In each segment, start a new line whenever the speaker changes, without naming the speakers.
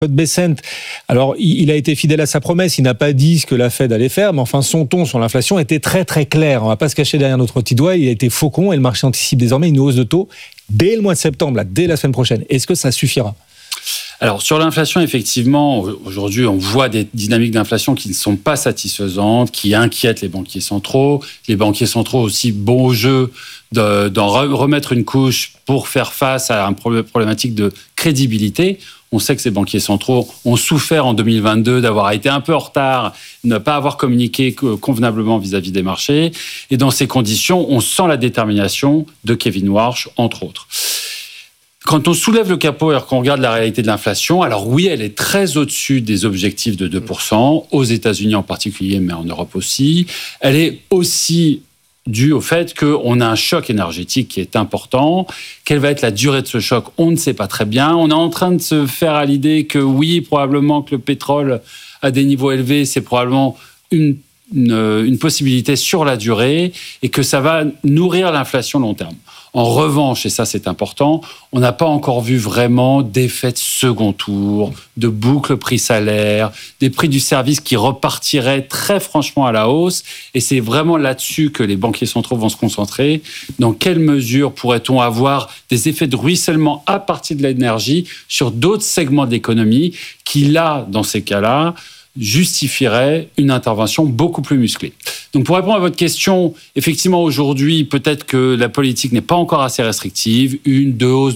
Scott Bessent, alors il a été fidèle à sa promesse, il n'a pas dit ce que la Fed allait faire, mais enfin son ton sur l'inflation était très très clair. On ne va pas se cacher derrière notre petit doigt, il a été faucon et le marché anticipe désormais une hausse de taux dès le mois de septembre, là, dès la semaine prochaine. Est-ce que ça suffira ?
Alors, sur l'inflation, effectivement, aujourd'hui, on voit des dynamiques d'inflation qui ne sont pas satisfaisantes, qui inquiètent les banquiers centraux. Les banquiers centraux aussi, bon au jeu d'en remettre une couche pour faire face à une problématique de crédibilité. On sait que ces banquiers centraux ont souffert en 2022 d'avoir été un peu en retard, ne pas avoir communiqué convenablement vis-à-vis des marchés. Et dans ces conditions, on sent la détermination de Kevin Warsh, entre autres. Quand on soulève le capot et qu'on regarde la réalité de l'inflation, alors oui, elle est très au-dessus des objectifs de 2%, aux États-Unis en particulier, mais en Europe aussi. Elle est aussi due au fait qu'on a un choc énergétique qui est important. Quelle va être la durée de ce choc ? On ne sait pas très bien. On est en train de se faire à l'idée que oui, probablement que le pétrole à des niveaux élevés, c'est probablement une possibilité sur la durée et que ça va nourrir l'inflation long terme. En revanche, et ça c'est important, on n'a pas encore vu vraiment d'effet de second tour, de boucle prix-salaire, des prix du service qui repartiraient très franchement à la hausse. Et c'est vraiment là-dessus que les banquiers centraux vont se concentrer. Dans quelle mesure pourrait-on avoir des effets de ruissellement à partir de l'énergie sur d'autres segments de l'économie qui, là, dans ces cas-là, justifierait une intervention beaucoup plus musclée. Donc pour répondre à votre question, effectivement aujourd'hui, peut-être que la politique n'est pas encore assez restrictive, 1-2 hausses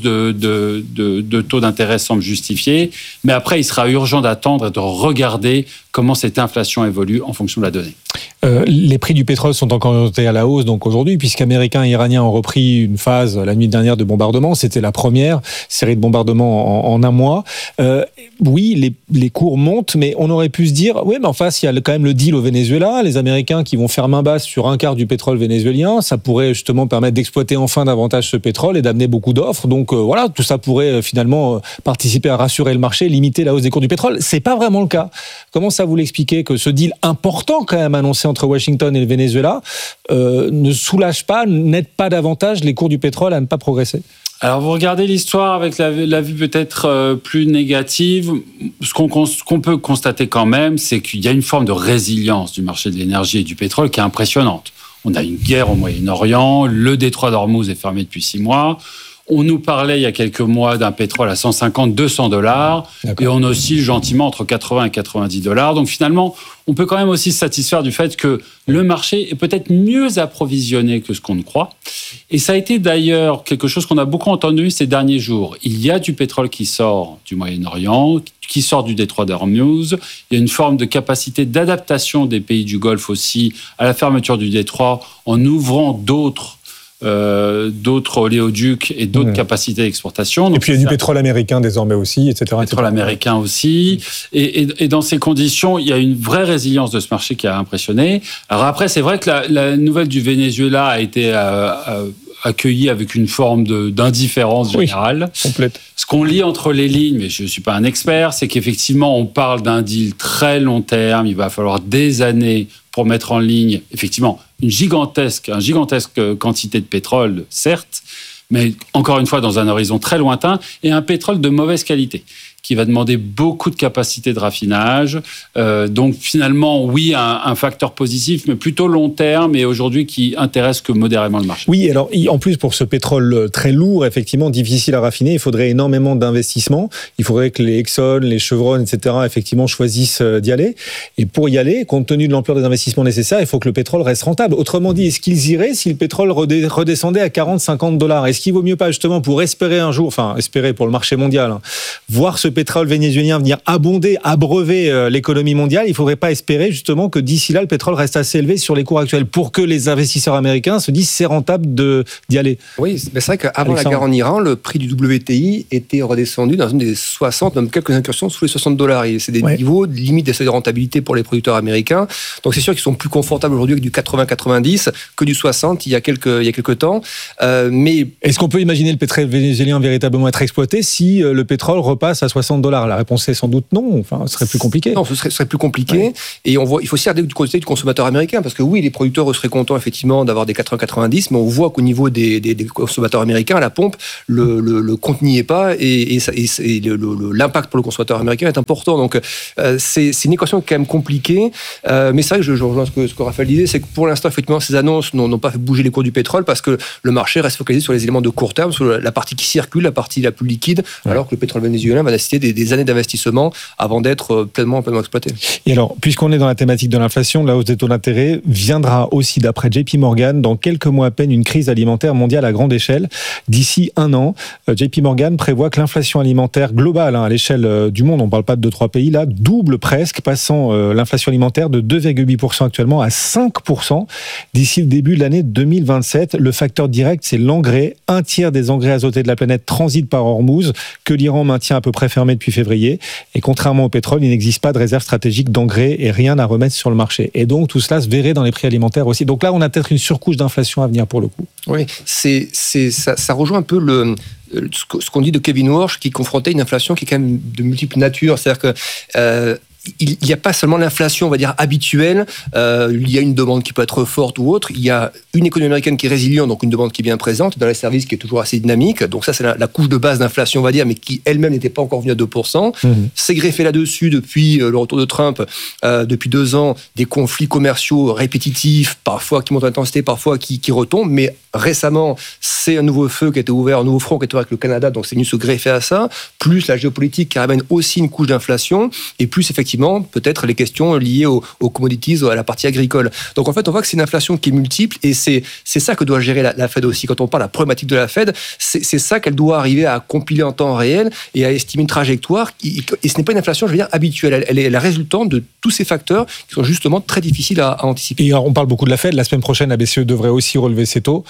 de taux d'intérêt semble justifiée, mais après il sera urgent d'attendre et de regarder comment cette inflation évolue en fonction de la donnée.
Les prix du pétrole sont encore orientés à la hausse donc aujourd'hui, puisqu'Américains et Iraniens ont repris une phase la nuit dernière de bombardement. C'était la première série de bombardements en un mois. Oui, les cours montent, mais on aurait pu se dire, oui, mais en face, il y a quand même le deal au Venezuela, les Américains qui vont faire main basse sur un quart du pétrole vénézuélien. Ça pourrait justement permettre d'exploiter enfin davantage ce pétrole et d'amener beaucoup d'offres. Donc voilà, tout ça pourrait finalement participer à rassurer le marché, limiter la hausse des cours du pétrole. C'est pas vraiment le cas. Comment ça vous l'expliquez que ce deal important quand même annoncé entre Washington et le Venezuela ne soulage pas, n'aide pas davantage les cours du pétrole à ne pas progresser ?
Alors, vous regardez l'histoire avec la vue peut-être plus négative. Ce qu'on peut constater quand même, c'est qu'il y a une forme de résilience du marché de l'énergie et du pétrole qui est impressionnante. On a une guerre au Moyen-Orient, le détroit d'Ormuz est fermé depuis 6 mois. On nous parlait il y a quelques mois d'un pétrole à $150-200 et on oscille gentiment entre 80 et $90. Donc finalement, on peut quand même aussi se satisfaire du fait que le marché est peut-être mieux approvisionné que ce qu'on ne croit. Et ça a été d'ailleurs quelque chose qu'on a beaucoup entendu ces derniers jours. Il y a du pétrole qui sort du Moyen-Orient, qui sort du détroit d'Ormuz. Il y a une forme de capacité d'adaptation des pays du Golfe aussi à la fermeture du détroit en ouvrant d'autres oléoducs et d'autres capacités d'exportation. Donc,
et puis il y a du pétrole américain désormais aussi, etc.
Pétrole américain aussi. Et dans ces conditions, il y a une vraie résilience de ce marché qui a impressionné. Alors après, c'est vrai que la nouvelle du Venezuela a été accueillie avec une forme d'indifférence générale.
Oui, complète.
Ce qu'on lit entre les lignes, mais je ne suis pas un expert, c'est qu'effectivement, on parle d'un deal très long terme. Il va falloir des années pour mettre en ligne, effectivement, une gigantesque quantité de pétrole, certes, mais encore une fois, dans un horizon très lointain, et un pétrole de mauvaise qualité, qui va demander beaucoup de capacité de raffinage. Donc finalement, oui, un facteur positif, mais plutôt long terme, et aujourd'hui qui intéresse que modérément le marché.
Oui, alors en plus pour ce pétrole très lourd, effectivement difficile à raffiner, il faudrait énormément d'investissements. Il faudrait que les Exxon, les Chevron, etc., effectivement choisissent d'y aller. Et pour y aller, compte tenu de l'ampleur des investissements nécessaires, il faut que le pétrole reste rentable. Autrement dit, est-ce qu'ils iraient si le pétrole redescendait à $40-50 ? Est-ce qu'il vaut mieux pas justement pour espérer un jour, enfin espérer pour le marché mondial, voir ce pétrole vénézuélien venir abreuver l'économie mondiale, il ne faudrait pas espérer justement que d'ici là, le pétrole reste assez élevé sur les cours actuels pour que les investisseurs américains se disent c'est rentable d'y aller.
Oui, c'est vrai qu'avant la guerre en Iran, le prix du WTI était redescendu dans une des 60, même quelques incursions sous les $60. Et c'est des niveaux de limite d'essai de rentabilité pour les producteurs américains. Donc c'est sûr qu'ils sont plus confortables aujourd'hui avec du 80-90 que du 60 il y a quelques temps. Mais
est-ce qu'on peut imaginer le pétrole vénézuélien véritablement être exploité si le pétrole repasse à 60 $60 ? La réponse est sans doute non. Enfin, ce serait plus compliqué.
Non, ce serait plus compliqué. Ouais. Et il faut aussi regarder du côté du consommateur américain, parce que oui, les producteurs seraient contents effectivement d'avoir des 80-90, mais on voit qu'au niveau des consommateurs américains, à la pompe, le compte n'y est pas, et l'impact pour le consommateur américain est important. Donc c'est une équation quand même compliquée. Mais c'est vrai que je rejoins ce que Raphaël disait, c'est que pour l'instant, effectivement, ces annonces n'ont pas fait bouger les cours du pétrole parce que le marché reste focalisé sur les éléments de court terme, sur la partie qui circule, la partie la plus liquide, alors que le pétrole vénézuélien va nécessiter des années d'investissement avant d'être pleinement exploité.
Et alors, puisqu'on est dans la thématique de l'inflation, la hausse des taux d'intérêt viendra aussi, d'après JP Morgan, dans quelques mois à peine, une crise alimentaire mondiale à grande échelle. D'ici un an, JP Morgan prévoit que l'inflation alimentaire globale, à l'échelle du monde, on ne parle pas de 2-3 pays, là, double presque, passant l'inflation alimentaire de 2,8% actuellement à 5% d'ici le début de l'année 2027. Le facteur direct, c'est l'engrais. Un tiers des engrais azotés de la planète transitent par Hormuz, que l'Iran maintient à peu près fermé depuis février. Et contrairement au pétrole, il n'existe pas de réserve stratégique d'engrais et rien à remettre sur le marché. Et donc, tout cela se verrait dans les prix alimentaires aussi. Donc là, on a peut-être une surcouche d'inflation à venir pour le coup.
Oui, ça rejoint un peu ce qu'on dit de Kevin Warsh, qui confrontait une inflation qui est quand même de multiples natures. C'est-à-dire que il n'y a pas seulement l'inflation, on va dire, habituelle. Il y a une demande qui peut être forte ou autre. Il y a une économie américaine qui est résiliente, donc une demande qui est bien présente. Dans les services, qui est toujours assez dynamique. Donc ça, c'est la couche de base d'inflation, on va dire, mais qui elle-même n'était pas encore venue à 2%. C'est greffé là-dessus depuis le retour de Trump, depuis 2 ans, des conflits commerciaux répétitifs, parfois qui montent en intensité, parfois qui retombent. Mais récemment, c'est un nouveau feu qui a été ouvert, un nouveau front qui a été ouvert avec le Canada, donc c'est venu se greffer à ça. Plus la géopolitique qui ramène aussi une couche d'inflation, et plus effectivement peut-être les questions liées aux commodities, à la partie agricole. Donc en fait, on voit que c'est une inflation qui est multiple, et c'est ça que doit gérer la Fed aussi. Quand on parle de la problématique de la Fed, c'est ça qu'elle doit arriver à compiler en temps réel et à estimer une trajectoire. Et ce n'est pas une inflation, je veux dire, habituelle. Elle est la résultante de tous ces facteurs qui sont justement très difficiles à anticiper.
Et on parle beaucoup de la Fed. La semaine prochaine, la BCE devrait aussi relever ses taux.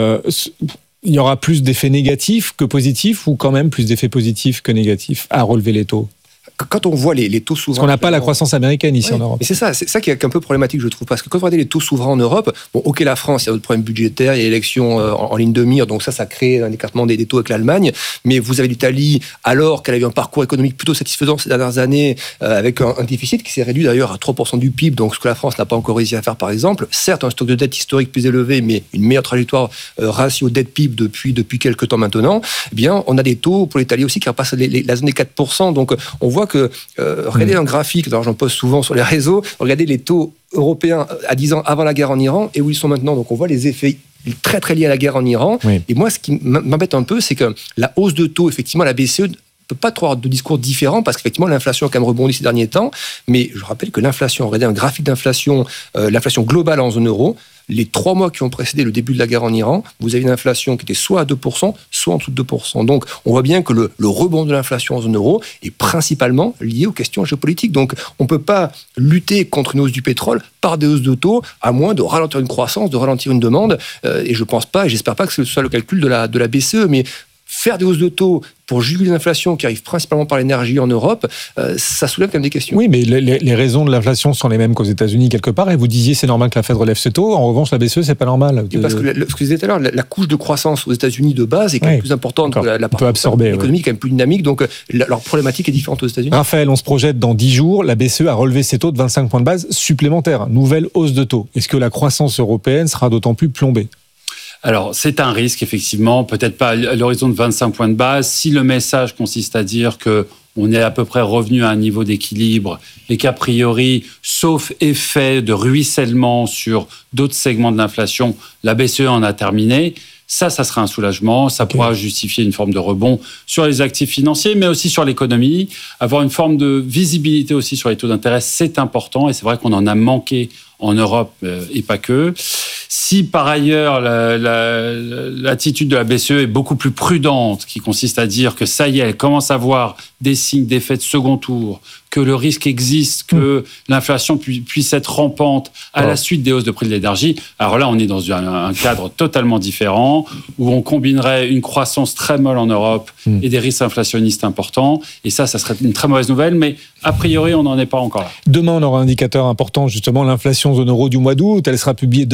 Il y aura plus d'effets négatifs que positifs, ou quand même plus d'effets positifs que négatifs à relever les taux?
Quand on voit les taux souverains...
Parce qu'on n'a pas la croissance américaine ici en Europe.
Mais c'est ça qui est un peu problématique, je trouve. Parce que quand on regarde les taux souverains en Europe, bon, ok, la France, il y a d'autres problèmes budgétaires, il y a l'élection en ligne de mire, donc ça crée un écartement des taux avec l'Allemagne. Mais vous avez l'Italie, alors qu'elle a eu un parcours économique plutôt satisfaisant ces dernières années, avec un déficit qui s'est réduit d'ailleurs à 3% du PIB, donc ce que la France n'a pas encore réussi à faire, par exemple. Certes, un stock de dette historique plus élevé, mais une meilleure trajectoire ratio dette-PIB depuis quelques temps maintenant. Eh bien, on a des taux pour l'Italie aussi qui repassent la zone des 4%. Donc, on voit que regardez un graphique, alors j'en poste souvent sur les réseaux, regardez les taux européens à 10 ans avant la guerre en Iran et où ils sont maintenant. Donc on voit les effets très très liés à la guerre en Iran. Oui. Et moi, ce qui m'embête un peu, c'est que la hausse de taux, effectivement, la BCE ne peut pas trop avoir de discours différents parce qu'effectivement, l'inflation a quand même rebondi ces derniers temps. Mais je rappelle que l'inflation, regardez un graphique d'inflation, l'inflation globale en zone euro, les 3 mois qui ont précédé le début de la guerre en Iran, vous avez une inflation qui était soit à 2%, soit en dessous de 2%. Donc, on voit bien que le rebond de l'inflation en zone euro est principalement lié aux questions géopolitiques. Donc, on ne peut pas lutter contre une hausse du pétrole par des hausses de taux, à moins de ralentir une croissance, de ralentir une demande. Et je ne pense pas, et j'espère pas que ce soit le calcul de la BCE, mais faire des hausses de taux pour juguler l'inflation qui arrive principalement par l'énergie en Europe, ça soulève quand même des questions.
Oui, mais les raisons de l'inflation sont les mêmes qu'aux États-Unis quelque part. Et vous disiez c'est normal que la Fed relève ses taux. En revanche, la BCE, c'est pas normal.
Parce que ce que je disais tout à l'heure, la couche de croissance aux États-Unis de base est quand même plus importante que la partie économique, quand même plus dynamique. Donc leur problématique est différente aux États-Unis.
Raphaël, on se projette dans 10 jours. La BCE a relevé ses taux de 25 points de base supplémentaires. Nouvelle hausse de taux. Est-ce que la croissance européenne sera d'autant plus plombée ?
Alors, c'est un risque, effectivement, peut-être pas à l'horizon de 25 points de base. Si le message consiste à dire qu'on est à peu près revenu à un niveau d'équilibre et qu'a priori, sauf effet de ruissellement sur d'autres segments de l'inflation, la BCE en a terminé, ça sera un soulagement, ça pourra justifier une forme de rebond sur les actifs financiers, mais aussi sur l'économie. Avoir une forme de visibilité aussi sur les taux d'intérêt, c'est important, et c'est vrai qu'on en a manqué en Europe et pas que. Si par ailleurs l'attitude de la BCE est beaucoup plus prudente, qui consiste à dire que ça y est, elle commence à voir des signes d'effet de second tour, que le risque existe, que l'inflation puisse être rampante à la suite des hausses de prix de l'énergie, alors là on est dans un cadre totalement différent, où on combinerait une croissance très molle en Europe et des risques inflationnistes importants, et ça serait une très mauvaise nouvelle, mais a priori on n'en est pas encore là.
Demain on aura un indicateur important, justement l'inflation zone euro du mois d'août, elle sera publiée demain matin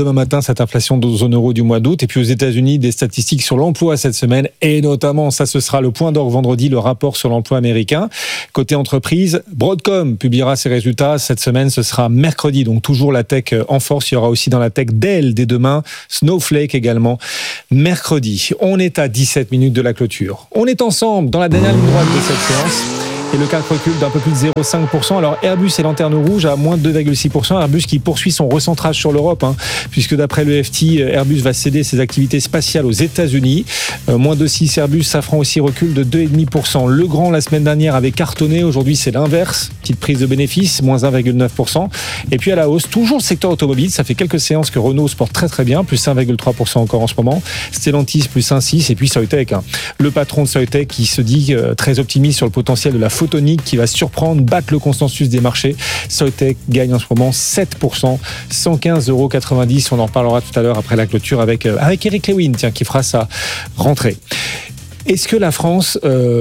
cette inflation de zone euro du mois d'août. Et puis aux États-Unis, des statistiques sur l'emploi cette semaine. Et notamment, ça ce sera le point d'orgue vendredi, le rapport sur l'emploi américain. Côté entreprise, Broadcom publiera ses résultats cette semaine. Ce sera mercredi. Donc toujours la tech en force. Il y aura aussi dans la tech Dell dès demain. Snowflake également mercredi. On est à 17 minutes de la clôture. On est ensemble dans la dernière ligne droite de cette séance. Et le CAC recule d'un peu plus de 0,5%. Alors Airbus est lanterne rouge à moins de 2,6%. Airbus qui poursuit son recentrage sur l'Europe, puisque d'après le FT, Airbus va céder ses activités spatiales aux États-Unis. Moins de 6, Airbus, Safran aussi recule de 2,5%. Legrand, la semaine dernière, avait cartonné. Aujourd'hui, c'est l'inverse. Petite prise de bénéfice, moins 1,9%. Et puis à la hausse, toujours le secteur automobile. Ça fait quelques séances que Renault se porte très très bien, plus 1,3% encore en ce moment. Stellantis, plus 1,6%. Et puis Soitec, le patron de Soitec qui se dit très optimiste sur le potentiel de la photonique qui va surprendre, battre le consensus des marchés. Soitec gagne en ce moment 7%, 115,90 €. On en reparlera tout à l'heure après la clôture avec Eric Lewin, qui fera sa rentrée. Est-ce que la France,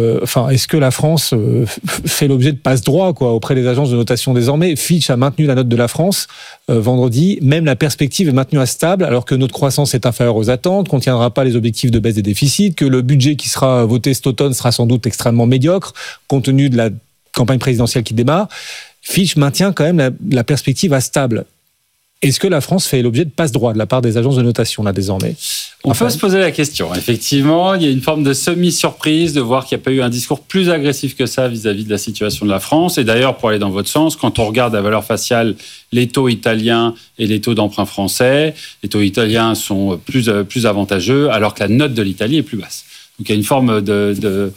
fait l'objet de passe-droit auprès des agences de notation désormais? Fitch a maintenu la note de la France vendredi. Même la perspective est maintenue à stable, alors que notre croissance est inférieure aux attentes, qu'on ne tiendra pas les objectifs de baisse des déficits, que le budget qui sera voté cet automne sera sans doute extrêmement médiocre, compte tenu de la campagne présidentielle qui démarre. Fitch maintient quand même la perspective à stable. Est-ce que la France fait l'objet de passe-droit de la part des agences de notation là désormais?
On peut se poser la question. Effectivement, il y a une forme de semi-surprise de voir qu'il n'y a pas eu un discours plus agressif que ça vis-à-vis de la situation de la France. Et d'ailleurs, pour aller dans votre sens, quand on regarde à valeur faciale les taux italiens et les taux d'emprunt français, les taux italiens sont plus avantageux, alors que la note de l'Italie est plus basse. Donc il y a une forme de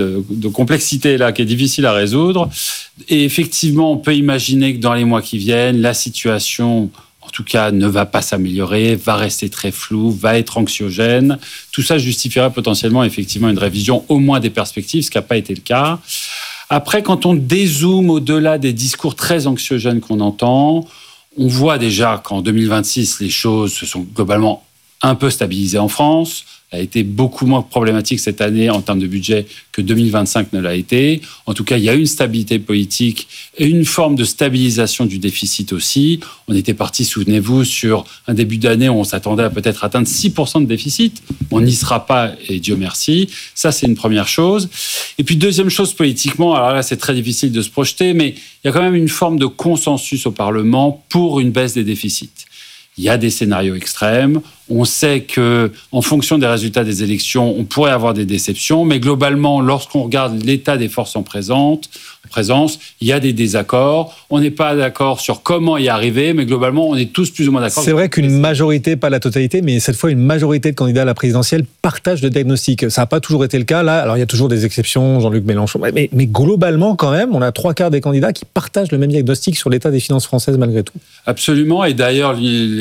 complexité là qui est difficile à résoudre. Et effectivement, on peut imaginer que dans les mois qui viennent, la situation, en tout cas, ne va pas s'améliorer, va rester très floue, va être anxiogène. Tout ça justifierait potentiellement effectivement une révision au moins des perspectives, ce qui n'a pas été le cas. Après, quand on dézoome au-delà des discours très anxiogènes qu'on entend, on voit déjà qu'en 2026, les choses se sont globalement un peu stabilisées en France. A été beaucoup moins problématique cette année en termes de budget que 2025 ne l'a été. En tout cas, il y a eu une stabilité politique et une forme de stabilisation du déficit aussi. On était parti, souvenez-vous, sur un début d'année où on s'attendait à peut-être atteindre 6% de déficit. On n'y sera pas, et Dieu merci. Ça, c'est une première chose. Et puis, deuxième chose politiquement, alors là, c'est très difficile de se projeter, mais il y a quand même une forme de consensus au Parlement pour une baisse des déficits. Il y a des scénarios extrêmes. On sait que, en fonction des résultats des élections, on pourrait avoir des déceptions. Mais globalement, lorsqu'on regarde l'état des forces en présence, il y a des désaccords. On n'est pas d'accord sur comment y arriver, mais globalement, on est tous plus ou moins d'accord.
C'est vrai qu'une majorité, pas la totalité, mais cette fois, une majorité de candidats à la présidentielle partagent le diagnostic. Ça n'a pas toujours été le cas. Là, alors il y a toujours des exceptions, Jean-Luc Mélenchon. Mais globalement, quand même, on a 3/4 des candidats qui partagent le même diagnostic sur l'état des finances françaises malgré tout.
Absolument. Et d'ailleurs,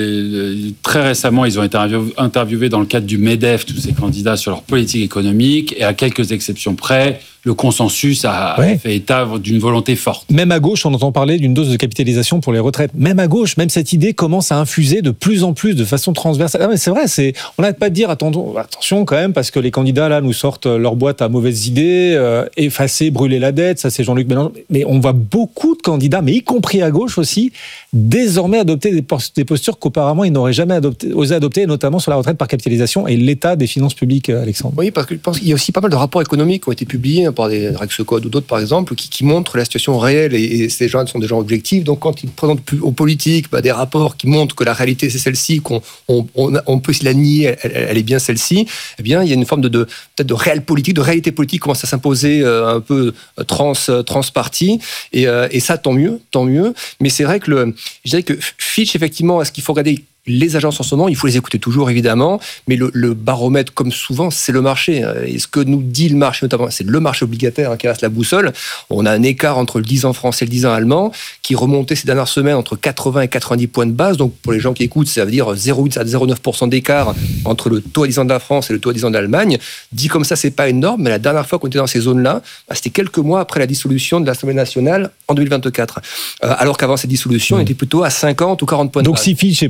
très récemment, ils ont été interviewés dans le cadre du MEDEF, tous ces candidats, sur leur politique économique. Et à quelques exceptions près, le consensus a fait état d'une volonté forte.
Même à gauche, on entend parler d'une dose de capitalisation pour les retraites. Même à gauche, même cette idée commence à infuser de plus en plus de façon transversale. Ah mais c'est vrai, on n'arrête pas de dire attention quand même, parce que les candidats là nous sortent leur boîte à mauvaises idées, effacer, brûler la dette, ça c'est Jean-Luc Mélenchon. Mais on voit beaucoup de candidats, mais y compris à gauche aussi, désormais adopter des postures qu'auparavant ils n'auraient jamais osé adopter, notamment sur la retraite par capitalisation et l'état des finances publiques, Alexandre.
Oui, parce que je pense qu'il y a aussi pas mal de rapports économiques qui ont été publiés par des Rexecode ou d'autres par exemple, qui montrent la situation réelle, et ces gens sont des gens objectifs. Donc quand ils présentent aux politiques des rapports qui montrent que la réalité c'est celle-ci, qu'on peut se la nier, elle est bien celle-ci, eh bien il y a une forme peut-être de réelle politique, de réalité politique qui commence à s'imposer un peu transparti, et ça tant mieux. Mais c'est vrai que je dirais que Fitch, effectivement, est-ce qu'il faut regarder les agences en ce moment, il faut les écouter toujours évidemment, mais le baromètre, comme souvent, c'est le marché. Et ce que nous dit le marché, notamment, c'est le marché obligataire qui reste la boussole. On a un écart entre le 10 ans français et le 10 ans allemand qui remontait ces dernières semaines entre 80 et 90 points de base. Donc pour les gens qui écoutent, ça veut dire 0,8 à 0,9% d'écart entre le taux à 10 ans de la France et le taux à 10 ans de l'Allemagne. Dit comme ça, c'est pas énorme, mais la dernière fois qu'on était dans ces zones-là, c'était quelques mois après la dissolution de l'Assemblée nationale en 2024. Alors qu'avant cette dissolution, on était plutôt à 50 ou 40 points de base.
Donc si Fitch est peut-être un peu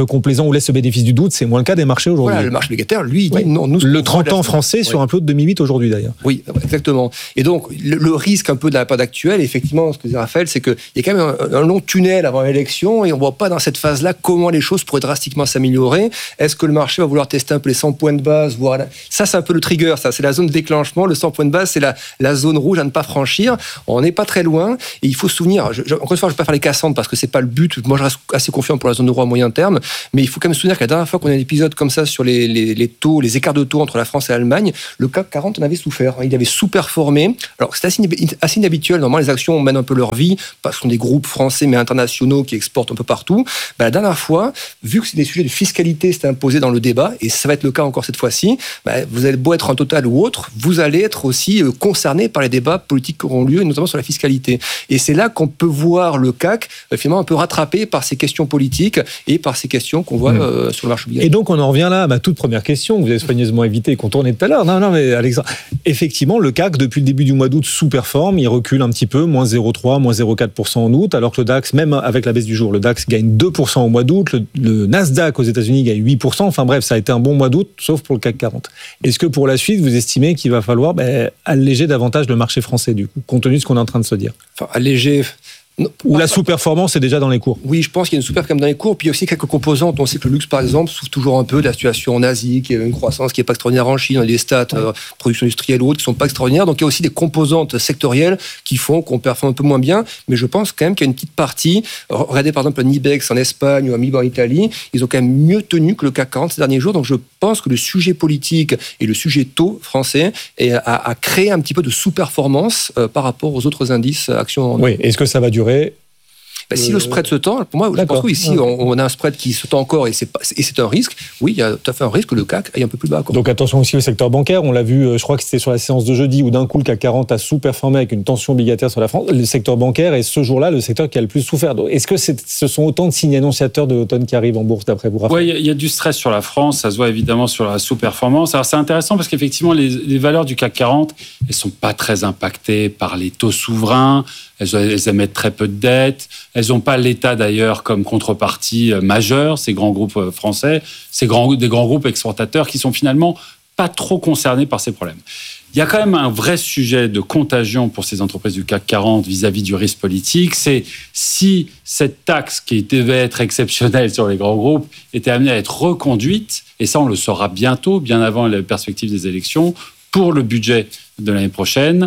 peu complaisant ou laisse le bénéfice du doute. C'est moins le cas des marchés aujourd'hui.
Voilà, le marché obligataire, lui, il dit non. Nous,
le 30 ans français sur un peu de 2008 aujourd'hui d'ailleurs.
Oui, exactement. Et donc, le risque un peu de la période actuelle, effectivement, ce que disait Raphaël, c'est qu'il y a quand même un long tunnel avant l'élection et on ne voit pas dans cette phase-là comment les choses pourraient drastiquement s'améliorer. Est-ce que le marché va vouloir tester un peu les 100 points de base, ça, c'est un peu le trigger, ça, c'est la zone de déclenchement. Le 100 points de base, c'est la zone rouge à ne pas franchir. On n'est pas très loin et il faut se souvenir, encore une fois, je ne vais pas faire les Cassandres parce que ce n'est pas le but. Moi, je reste assez confiant pour la zone euro à moyen terme, mais il faut quand même se souvenir que la dernière fois qu'on a un épisode comme ça sur les taux, les écarts de taux entre la France et l'Allemagne, le CAC 40 en avait souffert. Il avait sous-performé. Alors, c'est assez inhabituel. Normalement, les actions mènent un peu leur vie parce que ce sont des groupes français mais internationaux qui exportent un peu partout. La dernière fois, vu que c'est des sujets de fiscalité s'étaient imposés dans le débat, et ça va être le cas encore cette fois-ci, vous allez beau être en Total ou autre, vous allez être aussi concerné par les débats politiques qui auront lieu, notamment sur la fiscalité. Et c'est là qu'on peut voir le CAC finalement un peu rattrapé par ces questions politiques et par ces questions qu'on voit sur le marché obligataire.
Et donc on en revient là à ma toute première question que vous avez soigneusement évité et contournée tout à l'heure. Non, mais Alexandre, effectivement, le CAC depuis le début du mois d'août sous-performe, il recule un petit peu, moins 0,3, moins 0,4% en août, alors que le DAX, même avec la baisse du jour, le DAX gagne 2% au mois d'août, le Nasdaq aux États-Unis gagne 8%. Enfin bref, ça a été un bon mois d'août, sauf pour le CAC 40. Est-ce que pour la suite, vous estimez qu'il va falloir alléger davantage le marché français, du coup, compte tenu de ce qu'on est en train de se dire?
Enfin, alléger...
Ou la sous-performance est déjà dans les cours?
Oui, je pense qu'il y a une sous-performance dans les cours. Puis il y a aussi quelques composantes. On sait que le luxe, par exemple, souffre toujours un peu de la situation en Asie, qui a une croissance qui n'est pas extraordinaire en Chine, des stats, production industrielle ou autres, qui ne sont pas extraordinaires. Donc il y a aussi des composantes sectorielles qui font qu'on performe un peu moins bien. Mais je pense quand même qu'il y a une petite partie. Regardez par exemple un Ibex en Espagne ou un MIB en Italie. Ils ont quand même mieux tenu que le CAC 40 ces derniers jours. Donc je pense que le sujet politique et le sujet taux français a créé un petit peu de sous-performance par rapport aux autres indices actions.
Oui, est-ce que ça va durer?
Si le spread se tend, pour moi, je pense que oui, si on a un spread qui se tend encore et c'est un risque, oui, il y a tout à fait un risque que le CAC aille un peu plus bas.
Donc attention aussi au secteur bancaire. On l'a vu, je crois que c'était sur la séance de jeudi où d'un coup le CAC 40 a sous-performé avec une tension obligataire sur la France. Le secteur bancaire est ce jour-là le secteur qui a le plus souffert. Donc, est-ce que ce sont autant de signes annonciateurs de l'automne qui arrivent en bourse d'après vous, Raphaël?
Oui, il y a du stress sur la France. Ça se voit évidemment sur la sous-performance. Alors c'est intéressant parce qu'effectivement les valeurs du CAC 40, elles sont pas très impactées par les taux souverains. Elles émettent très peu de dettes. Elles n'ont pas l'État d'ailleurs comme contrepartie majeure, ces grands groupes français, des grands groupes exportateurs qui sont finalement pas trop concernés par ces problèmes. Il y a quand même un vrai sujet de contagion pour ces entreprises du CAC 40 vis-à-vis du risque politique. C'est si cette taxe qui devait être exceptionnelle sur les grands groupes était amenée à être reconduite, et ça on le saura bientôt, bien avant la perspective des élections, pour le budget de l'année prochaine.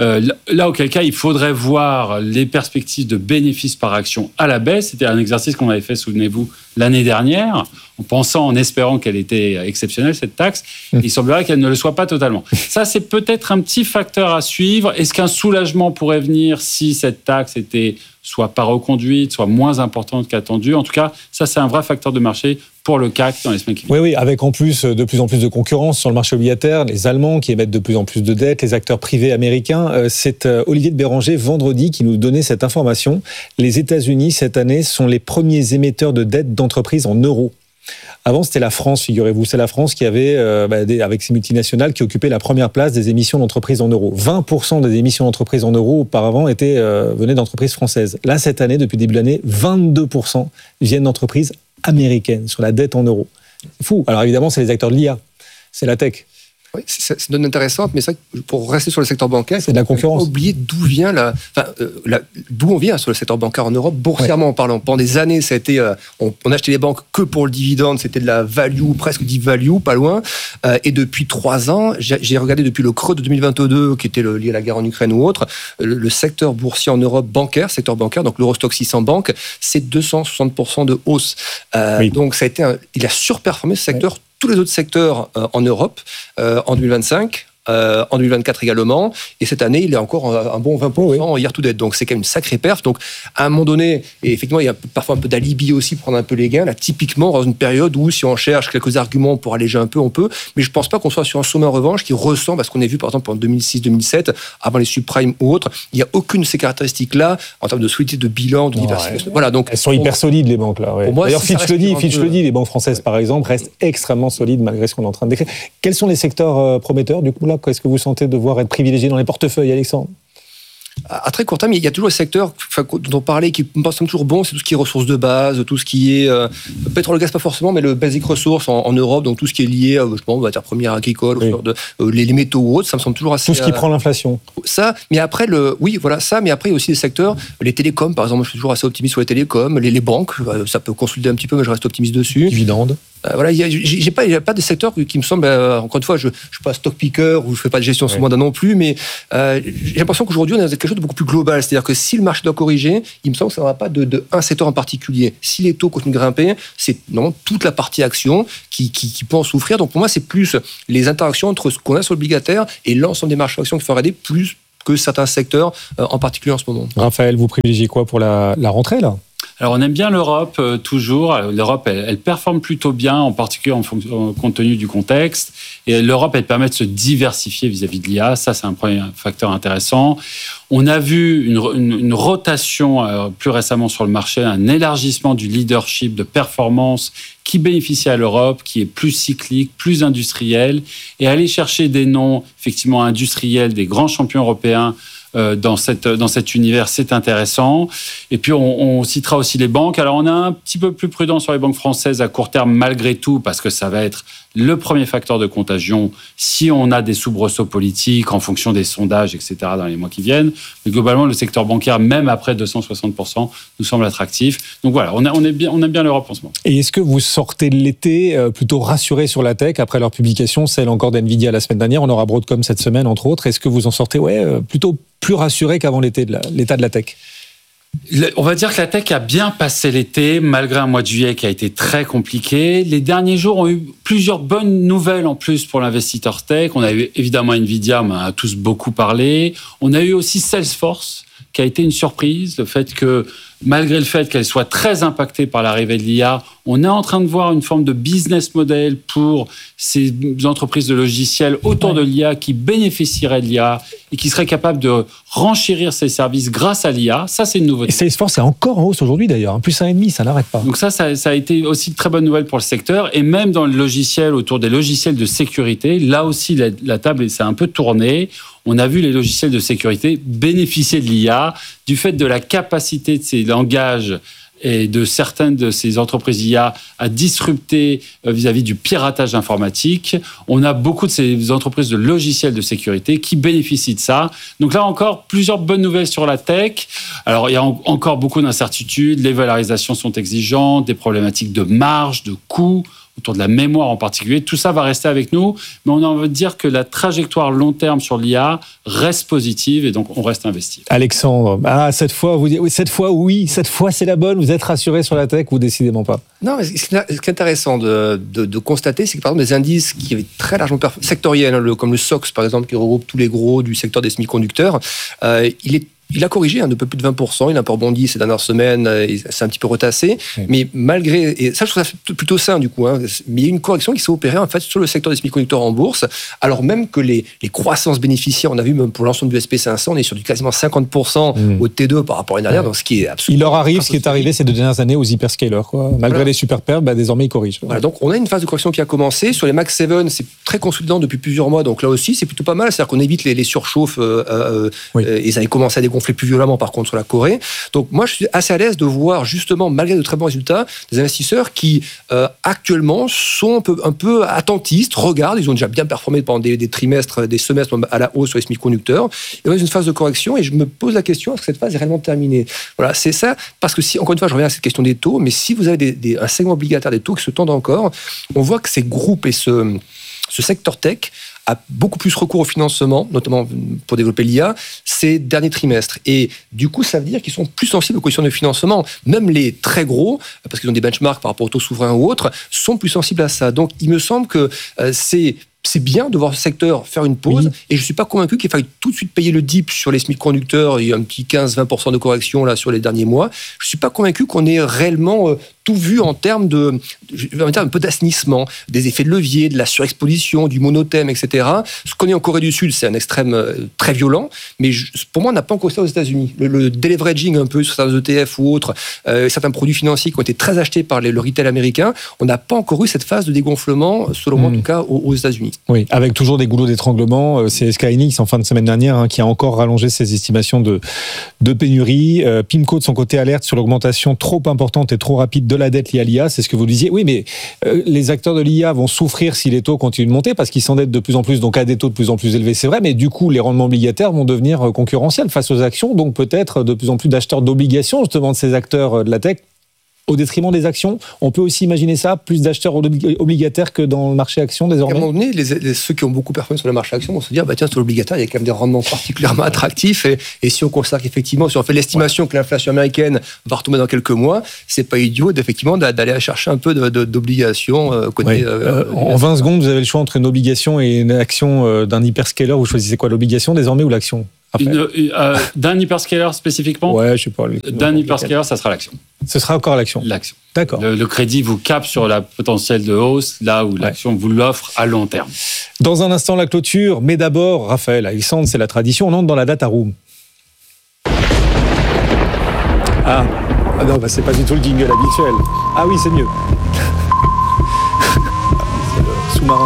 Là, auquel cas, il faudrait voir les perspectives de bénéfices par action à la baisse. C'était un exercice qu'on avait fait, souvenez-vous, l'année dernière, en espérant qu'elle était exceptionnelle, cette taxe. Il semblerait qu'elle ne le soit pas totalement. Ça, c'est peut-être un petit facteur à suivre. Est-ce qu'un soulagement pourrait venir si cette taxe était soit pas reconduite, soit moins importante qu'attendue? En tout cas, ça, c'est un vrai facteur de marché pour le CAC dans les semaines qui viennent.
Oui, avec en plus de plus en plus de concurrence sur le marché obligataire, les Allemands qui émettent de plus en plus de dettes, les acteurs privés américains. C'est Olivier de Béranger, vendredi, qui nous donnait cette information. Les États-Unis, cette année, sont les premiers émetteurs de dettes d'entreprises en euros. Avant, c'était la France, figurez-vous. C'est la France qui avait, avec ses multinationales, qui occupait la première place des émissions d'entreprises en euros. 20% des émissions d'entreprises en euros, auparavant, venaient d'entreprises françaises. Là, cette année, depuis le début de l'année, 22% viennent d'entreprises américaines sur la dette en euros. C'est fou. Alors évidemment, c'est les acteurs de l'IA. C'est la tech.
Oui, c'est une donne intéressante, mais c'est vrai que pour rester sur le secteur bancaire,
c'est de la concurrence.
Il faut pas oublier d'où vient d'où on vient sur le secteur bancaire en Europe, boursièrement parlant. Pendant des années, ça a été, on achetait les banques que pour le dividende, c'était de la value, presque deep value, pas loin. Et depuis 3 ans, j'ai regardé depuis le creux de 2022, qui était lié à la guerre en Ukraine ou autre, le secteur boursier en Europe secteur bancaire, donc l'Eurostoxx 600 banques, c'est 260% de hausse. Donc ça a été il a surperformé ce secteur. Tous les autres secteurs en Europe en 2025, en 2024 également, et cette année il est encore un bon 20% year to date, donc c'est quand même une sacrée perf. Donc à un moment donné, et effectivement il y a parfois un peu d'alibi aussi pour prendre un peu les gains, là typiquement dans une période où si on cherche quelques arguments pour alléger un peu, on peut, mais je pense pas qu'on soit sur un sommet en revanche qui ressemble à ce qu'on a vu par exemple en 2006-2007, avant les subprimes ou autres. Il n'y a aucune de ces caractéristiques là en termes de solidité de bilan, de diversification. Voilà, donc
elles sont hyper solides les banques là.
Moi,
d'ailleurs Fitch le dit, les banques françaises par exemple restent extrêmement solides malgré ce qu'on est en train de décrire. Quels sont les secteurs prometteurs du coup là? Qu'est-ce que vous sentez devoir être privilégié dans les portefeuilles, Alexandre?
À très court terme, il y a toujours des secteurs dont on parlait qui me semblent toujours bons, c'est tout ce qui est ressources de base, tout ce qui est pétrole, gaz pas forcément, mais le basic resource en Europe, donc tout ce qui est lié, je pense, matières premières agricoles, les métaux ou autres, ça me semble toujours assez.
Tout ce qui prend l'inflation.
Ça, mais après mais après il y a aussi des secteurs, les télécoms par exemple, je suis toujours assez optimiste sur les télécoms, les banques, ça peut consolider un petit peu, mais je reste optimiste dessus.
Dividendes.
Voilà, j'ai pas des secteurs qui me semblent, encore une fois, je suis pas stock picker ou je fais pas de gestion secondaire non plus, mais j'ai l'impression qu'aujourd'hui on est dans quelque chose de beaucoup plus global. C'est-à-dire que si le marché doit corriger, il me semble que ça ne va pas de un secteur en particulier. Si les taux continuent de grimper, c'est non toute la partie action qui peut en souffrir. Donc pour moi, c'est plus les interactions entre ce qu'on a sur l'obligataire et l'ensemble des marchés actions qui font aider plus que certains secteurs en particulier en ce moment.
Raphaël, vous privilégiez quoi pour la rentrée là ?
Alors, on aime bien l'Europe, toujours. L'Europe, elle performe plutôt bien, en particulier compte tenu du contexte. Et l'Europe, elle permet de se diversifier vis-à-vis de l'IA. Ça, c'est un premier facteur intéressant. On a vu une rotation plus récemment sur le marché, un élargissement du leadership de performance qui bénéficie à l'Europe, qui est plus cyclique, plus industriel. Et aller chercher des noms, effectivement, industriels, des grands champions européens, dans cet univers, c'est intéressant. Et puis, on citera aussi les banques. Alors, on est un petit peu plus prudent sur les banques françaises à court terme, malgré tout, parce que ça va être le premier facteur de contagion si on a des soubresauts politiques en fonction des sondages, etc., dans les mois qui viennent. Mais globalement, le secteur bancaire, même après 260%, nous semble attractif. Donc voilà, on aime bien l'Europe en ce moment.
Et est-ce que vous sortez de l'été plutôt rassuré sur la tech après leur publication, celle encore d'NVIDIA la semaine dernière, on aura Broadcom cette semaine, entre autres. Est-ce que vous en sortez plutôt plus rassuré qu'avant l'été de l'état de la tech ?
On va dire que la tech a bien passé l'été, malgré un mois de juillet qui a été très compliqué. Les derniers jours ont eu plusieurs bonnes nouvelles en plus pour l'investisseur tech. On a eu évidemment NVIDIA, on en a tous beaucoup parlé. On a eu aussi Salesforce, qui a été une surprise. Le fait que, malgré le fait qu'elle soit très impactée par l'arrivée de l'IA, on est en train de voir une forme de business model pour ces entreprises de logiciels autour de l'IA qui bénéficieraient de l'IA et qui seraient capables de renchérir ces services grâce à l'IA. Ça, c'est une nouveauté.
Et Salesforce est encore en hausse aujourd'hui d'ailleurs, plus 1,5, ça n'arrête pas.
Donc ça a été aussi une très bonne nouvelle pour le secteur. Et même dans le logiciel, autour des logiciels de sécurité, là aussi, la table s'est un peu tournée. On a vu les logiciels de sécurité bénéficier de l'IA, du fait de la capacité de ces langages et de certaines de ces entreprises IA à disrupter vis-à-vis du piratage informatique. On a beaucoup de ces entreprises de logiciels de sécurité qui bénéficient de ça. Donc là encore, plusieurs bonnes nouvelles sur la tech. Alors, il y a encore beaucoup d'incertitudes. Les valorisations sont exigeantes, des problématiques de marge, de coûts, autour de la mémoire en particulier. Tout ça va rester avec nous, mais on a envie de dire que la trajectoire long terme sur l'IA reste positive et donc on reste investi.
Alexandre, cette fois c'est la bonne, vous êtes rassuré sur la tech ou décidément pas?
Non, mais ce qui est intéressant de constater, c'est que par exemple des indices qui avaient très largement sectoriels, comme le SOX par exemple, qui regroupe tous les gros du secteur des semi-conducteurs, il a corrigé de peu plus de 20%, il a un peu rebondi ces dernières semaines, c'est un petit peu retassé, mais malgré, et ça je trouve ça plutôt sain du coup, mais il y a une correction qui s'est opérée en fait sur le secteur des semi-conducteurs en bourse, alors même que les croissances bénéficiaires, on a vu même pour l'ensemble du SP500, on est sur du quasiment 50% au T2 par rapport à l'année dernière, donc ce qui est absolument...
Il leur arrive ce qui est arrivé ces 2 dernières années aux hyperscalers, quoi. Malgré les super pertes, désormais ils corrigent.
Voilà, donc on a une phase de correction qui a commencé, sur les Max 7, c'est très consolidant depuis plusieurs mois, donc là aussi c'est plutôt pas mal, c'est-à-dire qu'on évite les surchauffes, et ça a commencé à dégonfler plus violemment par contre sur la Corée. Donc moi je suis assez à l'aise de voir justement, malgré de très bons résultats, des investisseurs qui actuellement sont un peu attentistes, regardent, ils ont déjà bien performé pendant des trimestres, des semestres à la hausse sur les semi-conducteurs, et on est dans une phase de correction et je me pose la question, est-ce que cette phase est réellement terminée? Voilà, c'est ça, parce que si, encore une fois je reviens à cette question des taux, mais si vous avez un segment obligataire des taux qui se tendent encore, on voit que ces groupes et ce secteur tech a beaucoup plus recours au financement, notamment pour développer l'IA, ces derniers trimestres. Et du coup, ça veut dire qu'ils sont plus sensibles aux conditions de financement. Même les très gros, parce qu'ils ont des benchmarks par rapport aux taux souverains ou autres, sont plus sensibles à ça. Donc, il me semble que c'est bien de voir ce secteur faire une pause, et je ne suis pas convaincu qu'il faille tout de suite payer le dip sur les semi-conducteurs. Il y a un petit 15-20% de correction là, sur les derniers mois. Je ne suis pas convaincu qu'on ait réellement tout vu en termes un peu d'assainissement, des effets de levier, de la surexposition, du monothème, etc. Ce qu'on est en Corée du Sud, c'est un extrême très violent, mais pour moi, on n'a pas encore ça aux États-Unis. Le deleveraging un peu sur certains ETF ou autres, certains produits financiers qui ont été très achetés par le retail américain, on n'a pas encore eu cette phase de dégonflement, selon moi en tout cas, aux États-Unis.
Oui, avec toujours des goulots d'étranglement. C'est Skylinks en fin de semaine dernière qui a encore rallongé ses estimations de pénurie. PIMCO de son côté alerte sur l'augmentation trop importante et trop rapide de la dette liée à l'IA. C'est ce que vous disiez. Oui, mais les acteurs de l'IA vont souffrir si les taux continuent de monter parce qu'ils s'endettent de plus en plus, donc à des taux de plus en plus élevés, c'est vrai. Mais du coup, les rendements obligataires vont devenir concurrentiels face aux actions, donc peut-être de plus en plus d'acheteurs d'obligations justement de ces acteurs de la tech au détriment des actions. On peut aussi imaginer ça, plus d'acheteurs obligataires que dans le marché action désormais.
À un moment donné, ceux qui ont beaucoup performé sur le marché action vont se dire, tiens, sur l'obligataire, il y a quand même des rendements particulièrement attractifs. Et si on constate qu'effectivement, si on fait l'estimation que l'inflation américaine va retomber dans quelques mois, c'est pas idiot d'effectivement d'aller chercher un peu d'obligations côté.
En 20 secondes, vous avez le choix entre une obligation et une action d'un hyperscaler. Vous choisissez quoi, l'obligation désormais ou l'action?
D'un hyperscaler spécifiquement?
Ouais, je sais pas.
D'un hyperscaler, ça sera l'action.
Ce sera encore l'action.
L'action.
D'accord.
Le crédit vous capte sur la potentielle de hausse, là où l'action vous l'offre à long terme.
Dans un instant, la clôture. Mais d'abord, Raphaël, Alexandre, c'est la tradition. On entre dans la data room. Ah non, c'est pas du tout le jingle habituel. Ah oui, c'est mieux. C'est le sous-marin.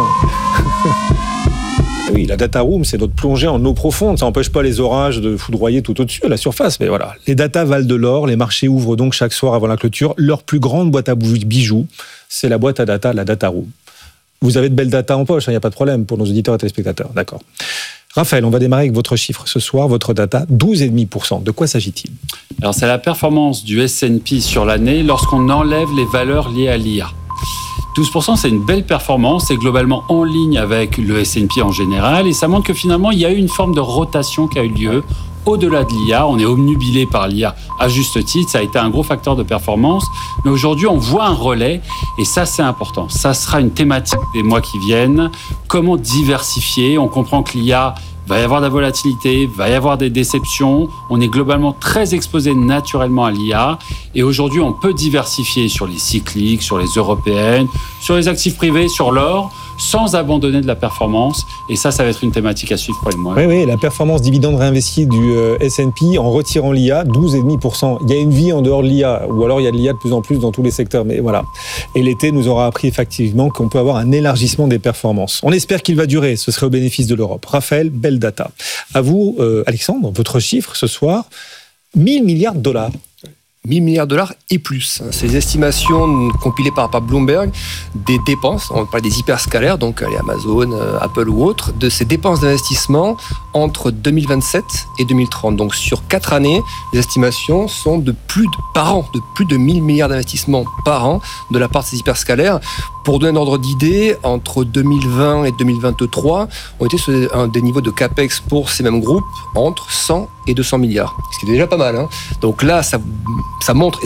Oui, la data room, c'est notre plongée en eau profonde. Ça n'empêche pas les orages de foudroyer tout au-dessus, à la surface. Mais voilà, les data valent de l'or. Les marchés ouvrent donc chaque soir avant la clôture leur plus grande boîte à bijoux. C'est la boîte à data, la data room. Vous avez de belles data en poche, il n'y a pas de problème pour nos auditeurs et téléspectateurs. D'accord. Raphaël, on va démarrer avec votre chiffre ce soir, votre data, 12,5%. De quoi s'agit-il?
Alors, c'est la performance du S&P sur l'année lorsqu'on enlève les valeurs liées à l'IA. 12%, c'est une belle performance, c'est globalement en ligne avec le S&P en général, et ça montre que finalement, il y a eu une forme de rotation qui a eu lieu au-delà de l'IA. On est obnubilé par l'IA à juste titre, ça a été un gros facteur de performance, mais aujourd'hui, on voit un relais, et ça, c'est important. Ça sera une thématique des mois qui viennent. Comment diversifier? On comprend que l'IA va y avoir de la volatilité, va y avoir des déceptions. On est globalement très exposé naturellement à l'IA. Et aujourd'hui, on peut diversifier sur les cycliques, sur les européennes, sur les actifs privés, sur l'or, sans abandonner de la performance. Et ça va être une thématique à suivre pour les mois.
Oui, la performance dividende réinvestie du S&P en retirant l'IA, 12,5%. Il y a une vie en dehors de l'IA, ou alors il y a de l'IA de plus en plus dans tous les secteurs. Mais voilà. Et l'été nous aura appris effectivement qu'on peut avoir un élargissement des performances. On espère qu'il va durer. Ce serait au bénéfice de l'Europe. Raphaël, belle data. À vous, Alexandre, votre chiffre ce soir, 1 000 milliards de dollars.
1 000 milliards de dollars et plus. C'est les estimations compilées par Bloomberg des dépenses, on parle des hyperscalaires, donc les Amazon, Apple ou autres, de ces dépenses d'investissement entre 2027 et 2030. Donc sur 4 années, les estimations sont de plus de 1 000 milliards d'investissements par an de la part de ces hyperscalaires. Pour donner un ordre d'idée, entre 2020 et 2023, on était sur des niveaux de CAPEX pour ces mêmes groupes entre 100 et 200 milliards. Ce qui est déjà pas mal. Donc là, ça montre,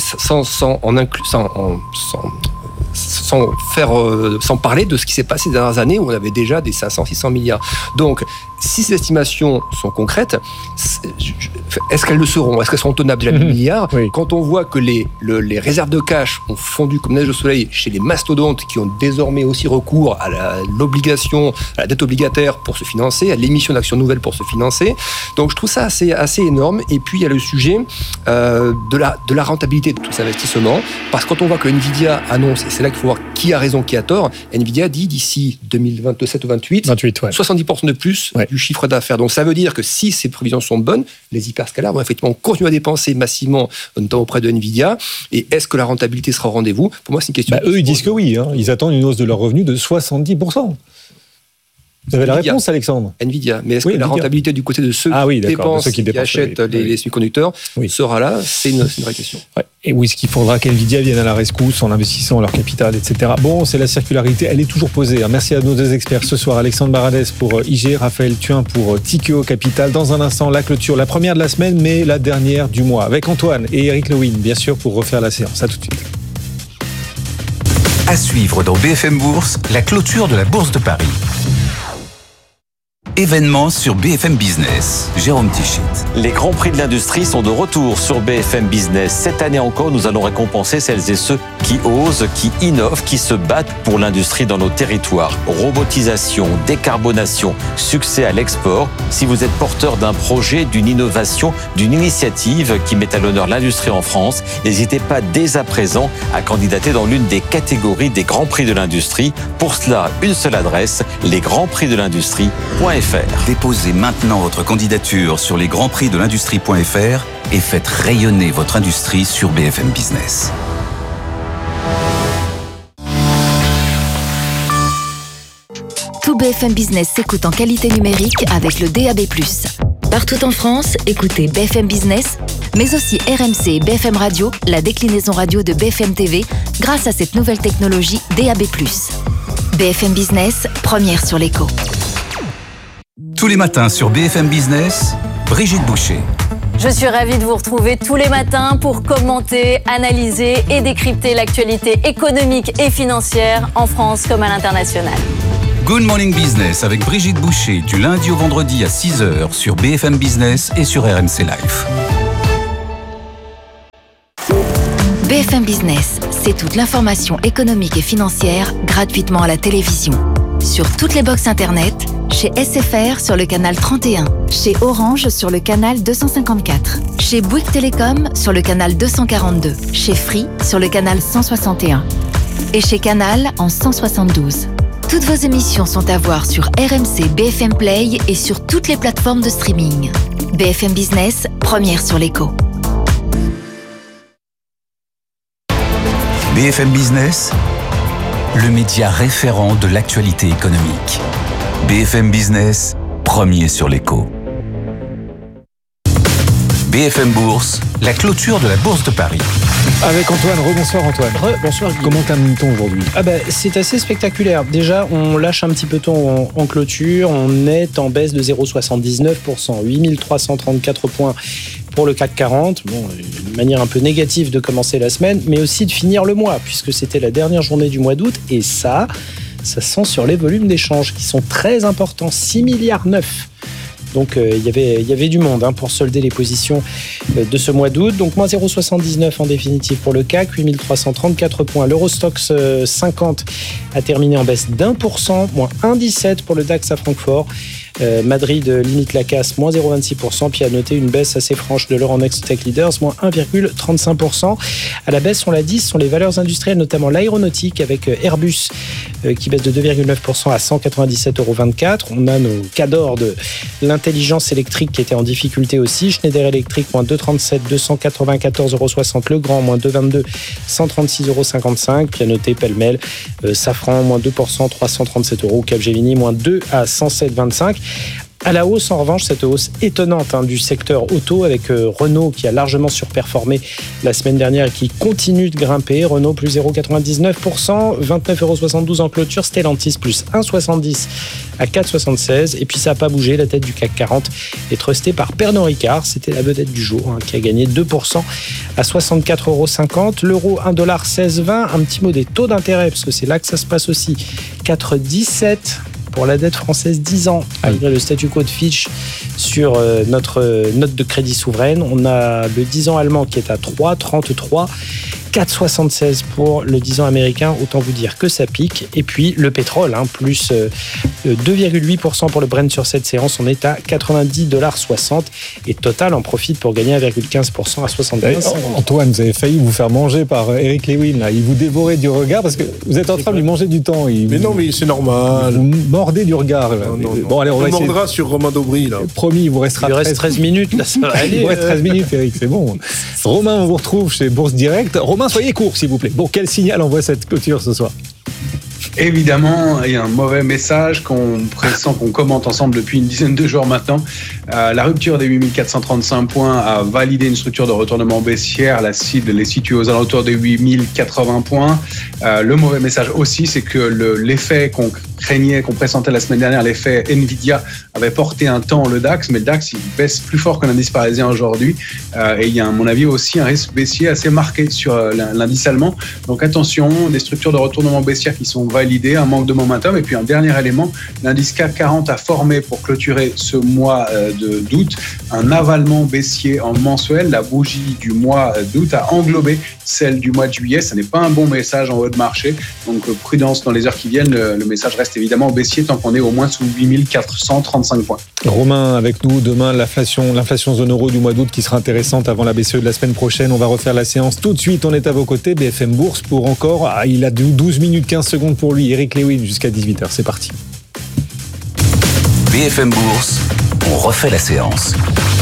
sans parler de ce qui s'est passé ces dernières années où on avait déjà des 500-600 milliards. Donc, si ces estimations sont concrètes, est-ce qu'elles le seront? Est-ce qu'elles seront tenables déjà 1 000 milliards? Oui. Quand on voit que les réserves de cash ont fondu comme neige au soleil chez les mastodontes qui ont désormais aussi recours à l'obligation, à la dette obligataire pour se financer, à l'émission d'actions nouvelles pour se financer. Donc, je trouve ça assez énorme. Et puis, il y a le sujet de la rentabilité de tous ces investissements. Parce que quand on voit que Nvidia annonce, et c'est là qu'il faut voir qui a raison, qui a tort, Nvidia dit d'ici 2027 ou 28, 70% de plus du chiffre d'affaires. Donc ça veut dire que si ces prévisions sont bonnes, les hyperscalaires vont effectivement continuer à dépenser massivement, notamment auprès de Nvidia. Et est-ce que la rentabilité sera au rendez-vous? Pour moi, c'est une question.
Eux, ils disent que oui. Ils attendent une hausse de leurs revenus de 70%. Vous avez la réponse, Alexandre?
Nvidia. Mais est-ce que la rentabilité du côté de ceux qui achètent les semi-conducteurs sera là? C'est une vraie question.
Ouais. Et oui, est-ce qu'il faudra qu'Nvidia vienne à la rescousse en investissant leur capital, etc. Bon, c'est la circularité, elle est toujours posée. Merci à nos deux experts ce soir, Alexandre Baradès pour IG, Raphaël Thuin pour Tikeo Capital. Dans un instant, la clôture, la première de la semaine, mais la dernière du mois, avec Antoine et Eric Lewin, bien sûr, pour refaire la séance. À tout de suite.
À suivre dans BFM Bourse, la clôture de la Bourse de Paris. Événements sur BFM Business. Jérôme Tichit.
Les grands prix de l'industrie sont de retour sur BFM Business. Cette année encore, nous allons récompenser celles et ceux qui osent, qui innovent, qui se battent pour l'industrie dans nos territoires. Robotisation, décarbonation, succès à l'export. Si vous êtes porteur d'un projet, d'une innovation, d'une initiative qui met à l'honneur l'industrie en France, n'hésitez pas dès à présent à candidater dans l'une des catégories des grands prix de l'industrie. Pour cela, une seule adresse, lesgrandsprixdelindustrie.fr.
Déposez maintenant votre candidature sur lesgrandsprixdelindustrie.fr et faites rayonner votre industrie sur BFM Business.
Tout BFM Business s'écoute en qualité numérique avec le DAB+. Partout en France, écoutez BFM Business, mais aussi RMC et BFM Radio, la déclinaison radio de BFM TV, grâce à cette nouvelle technologie DAB+. BFM Business, première sur l'écho.
Tous les matins sur BFM Business, Brigitte Boucher.
Je suis ravie de vous retrouver tous les matins pour commenter, analyser et décrypter l'actualité économique et financière en France comme à l'international.
Good Morning Business avec Brigitte Boucher du lundi au vendredi à 6h sur BFM Business et sur RMC Live.
BFM Business, c'est toute l'information économique et financière gratuitement à la télévision. Sur toutes les box internet, chez SFR sur le canal 31, chez Orange sur le canal 254, chez Bouygues Télécom sur le canal 242, chez Free sur le canal 161 et chez Canal en 172. Toutes vos émissions sont à voir sur RMC BFM Play et sur toutes les plateformes de streaming. BFM Business, première sur l'écho.
BFM Business, le média référent de l'actualité économique. BFM Business, premier sur l'écho. BFM Bourse, la clôture de la Bourse de Paris.
Avec Antoine. Rebonsoir Antoine.
Bonsoir.
Comment termine-t-on aujourd'hui ?
C'est assez spectaculaire. Déjà, on lâche un petit peu ton en clôture. On est en baisse de 0,79%, 8334 points pour le CAC 40. Bon, une manière un peu négative de commencer la semaine, mais aussi de finir le mois, puisque c'était la dernière journée du mois d'août. Et ça sent sur les volumes d'échanges qui sont très importants, 6,9 milliards. Donc il y avait du monde pour solder les positions de ce mois d'août. Donc moins 0,79 en définitive pour le CAC, 8334 points. L'Eurostoxx 50 a terminé en baisse d'1%, moins 1,17 pour le DAX à Francfort. Madrid limite la casse, moins 0,26%, puis à noter une baisse assez franche de l'Euronext Tech Leaders, moins 1,35%. À la baisse, on l'a dit, ce sont les valeurs industrielles, notamment l'aéronautique, avec Airbus qui baisse de 2,9% à 197,24 €. On a nos cadors de l'intelligence électrique qui étaient en difficulté aussi. Schneider Electric, moins 2,37, 294,60 €. Legrand, moins 2,22, 136,55 €. Puis à noter pêle-mêle, Safran, moins 2%, 337 €. Capgemini, moins 2 à 107,25 €. À la hausse, en revanche, cette hausse étonnante du secteur auto avec Renault qui a largement surperformé la semaine dernière et qui continue de grimper. Renault plus 0,99%, 29,72 € en clôture. Stellantis plus 1,70 à 4,76. Et puis ça n'a pas bougé, la tête du CAC 40 est trustée par Pernod Ricard. C'était la vedette du jour qui a gagné 2% à 64,50 €. L'euro 1,1620 $. Un petit mot des taux d'intérêt parce que c'est là que ça se passe aussi. 4,17 pour la dette française 10 ans, malgré le statu quo de Fitch sur notre note de crédit souveraine. On a le 10 ans allemand qui est à 3,33, 4,76 pour le 10 ans américain. Autant vous dire que ça pique. Et puis le pétrole, plus 2,8% pour le Brent sur cette séance. On est à 90,60 $. Et Total en profite pour gagner 1,15% à 75.
Antoine, vous avez failli vous faire manger par Eric Lewin. Là. Il vous dévorait du regard parce que vous êtes en train de lui manger du temps.
Mais non, mais c'est normal.
Vous mordez du regard. Là.
Non.
Bon, allez, on va essayer.
mordra sur Romain Daubry. Là.
Promis, il vous restera
il reste 13 minutes. Là, ça va aller.
Il vous reste 13 minutes, Eric, c'est bon. Romain, on vous retrouve chez Bourse Direct. Romain, soyez court, s'il vous plaît. Bon, quel signal envoie cette clôture ce soir ?
Évidemment, il y a un mauvais message qu'on pressent, qu'on commente ensemble depuis une dizaine de jours maintenant. La rupture des 8435 points a validé une structure de retournement baissière. La cible les situe aux alentours des 8080 points. Le mauvais message aussi, c'est que l'effet qu'on craignait, qu'on pressentait la semaine dernière, l'effet Nvidia avait porté un temps le DAX, mais le DAX il baisse plus fort que l'indice parisien aujourd'hui, et il y a à mon avis aussi un risque baissier assez marqué sur l'indice allemand. Donc attention, des structures de retournement baissière qui sont validées, un manque de momentum, et puis un dernier élément, l'indice CAC 40 a formé pour clôturer ce mois d'août un avalement baissier en mensuel. La bougie du mois d'août a englobé celle du mois de juillet. Ce n'est pas un bon message en haut de marché, donc prudence dans les heures qui viennent. Le message reste évidemment baissier tant qu'on est au moins sous 8435 points.
Romain avec nous, demain l'inflation zone euro du mois d'août qui sera intéressante avant la BCE de la semaine prochaine. On va refaire la séance tout de suite, on est à vos côtés. BFM Bourse pour encore, il a 12 minutes 15 secondes pour lui, Eric Lewin jusqu'à 18h, c'est parti.
BFM Bourse, on refait la séance.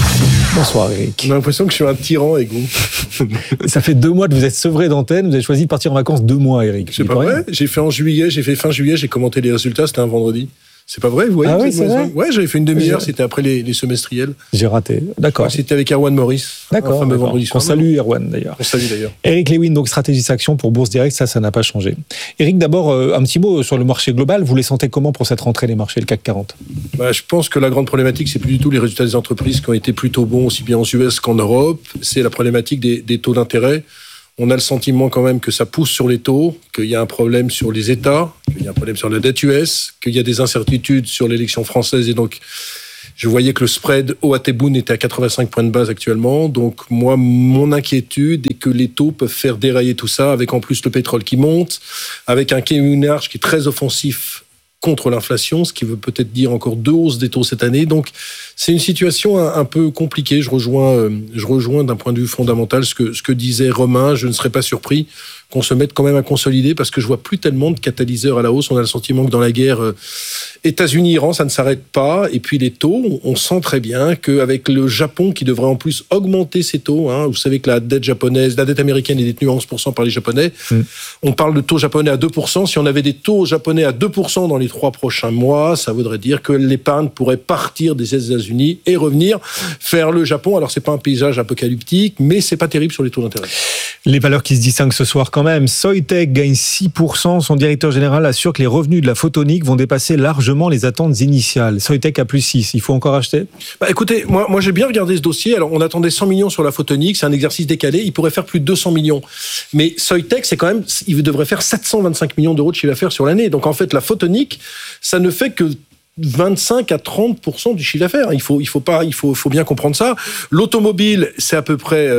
Bonsoir Eric.
J'ai l'impression que je suis un tyran avec vous.
Ça fait 2 mois que vous êtes sevré d'antenne, vous avez choisi de partir en vacances 2 mois Eric.
C'est pas vrai, j'ai fait fin juillet, j'ai commenté les résultats, c'était un vendredi. C'est pas vrai, vous voyez?
Ah oui, c'est vrai.
Ouais, j'avais fait une demi-heure, c'était après les semestriels.
J'ai raté, d'accord.
Ouais, c'était avec Erwan Maurice.
D'accord. On salue Erwan d'ailleurs.
On salue d'ailleurs.
Eric Lewin, donc stratégie action pour Bourse Direct, ça n'a pas changé. Eric, d'abord, un petit mot sur le marché global. Vous les sentez comment pour cette rentrée, les marchés, le CAC 40?
Je pense que la grande problématique, c'est plus du tout les résultats des entreprises qui ont été plutôt bons, aussi bien en US qu'en Europe. C'est la problématique des taux d'intérêt. On a le sentiment quand même que ça pousse sur les taux, qu'il y a un problème sur les États, qu'il y a un problème sur la dette US, qu'il y a des incertitudes sur l'élection française. Et donc, je voyais que le spread OAT-Bund était à 85 points de base actuellement. Donc, moi, mon inquiétude est que les taux peuvent faire dérailler tout ça, avec en plus le pétrole qui monte, avec un Keynesian qui est très offensif contre l'inflation, ce qui veut peut-être dire encore 2 hausses des taux cette année. Donc, c'est une situation un peu compliquée. Je rejoins d'un point de vue fondamental ce que disait Romain. Je ne serais pas surpris qu'on se mette quand même à consolider parce que je vois plus tellement de catalyseurs à la hausse. On a le sentiment que dans la guerre États-Unis-Iran, ça ne s'arrête pas. Et puis les taux, on sent très bien qu'avec le Japon qui devrait en plus augmenter ses taux, vous savez que la dette américaine est détenue à 11% par les Japonais. On parle de taux japonais à 2%. Si on avait des taux japonais à 2% dans les 3 prochains mois, ça voudrait dire que l'épargne pourrait partir des États-Unis et revenir vers le Japon. Alors c'est pas un paysage apocalyptique, mais c'est pas terrible sur les taux d'intérêt.
Les valeurs qui se distinguent ce soir quand même. Soitec gagne 6%. Son directeur général assure que les revenus de la photonique vont dépasser largement les attentes initiales. Soitec à plus 6. Il faut encore acheter?
Écoutez, moi j'ai bien regardé ce dossier. Alors on attendait 100 millions sur la photonique. C'est un exercice décalé. Il pourrait faire plus de 200 millions. Mais Soitec, c'est quand même, il devrait faire 725 millions d'euros de chiffre d'affaires sur l'année. Donc en fait, la photonique, ça ne fait que 25 à 30% du chiffre d'affaires. Il faut bien comprendre ça. L'automobile, c'est à peu près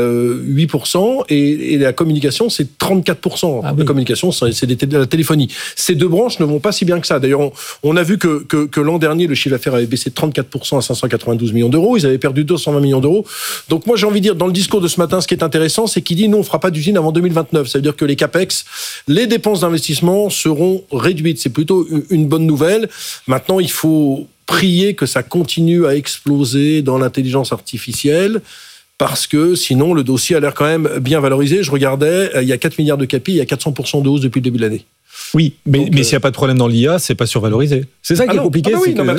8% et la communication, c'est 34%. La communication, c'est de la téléphonie. Ces 2 branches ne vont pas si bien que ça. D'ailleurs, on a vu que l'an dernier, le chiffre d'affaires avait baissé de 34% à 592 millions d'euros. Ils avaient perdu 220 millions d'euros. Donc moi, j'ai envie de dire, dans le discours de ce matin, ce qui est intéressant, c'est qu'il dit, non, on ne fera pas d'usine avant 2029. Ça veut dire que les CAPEX, les dépenses d'investissement seront réduites. C'est plutôt une bonne nouvelle. Maintenant, il faut prier que ça continue à exploser dans l'intelligence artificielle parce que sinon le dossier a l'air quand même bien valorisé. Je regardais, il y a 4 milliards de capi, il y a 400% de hausse depuis le début de l'année.
Oui, mais s'il n'y a pas de problème dans l'IA, c'est pas survalorisé. C'est ça qui est compliqué.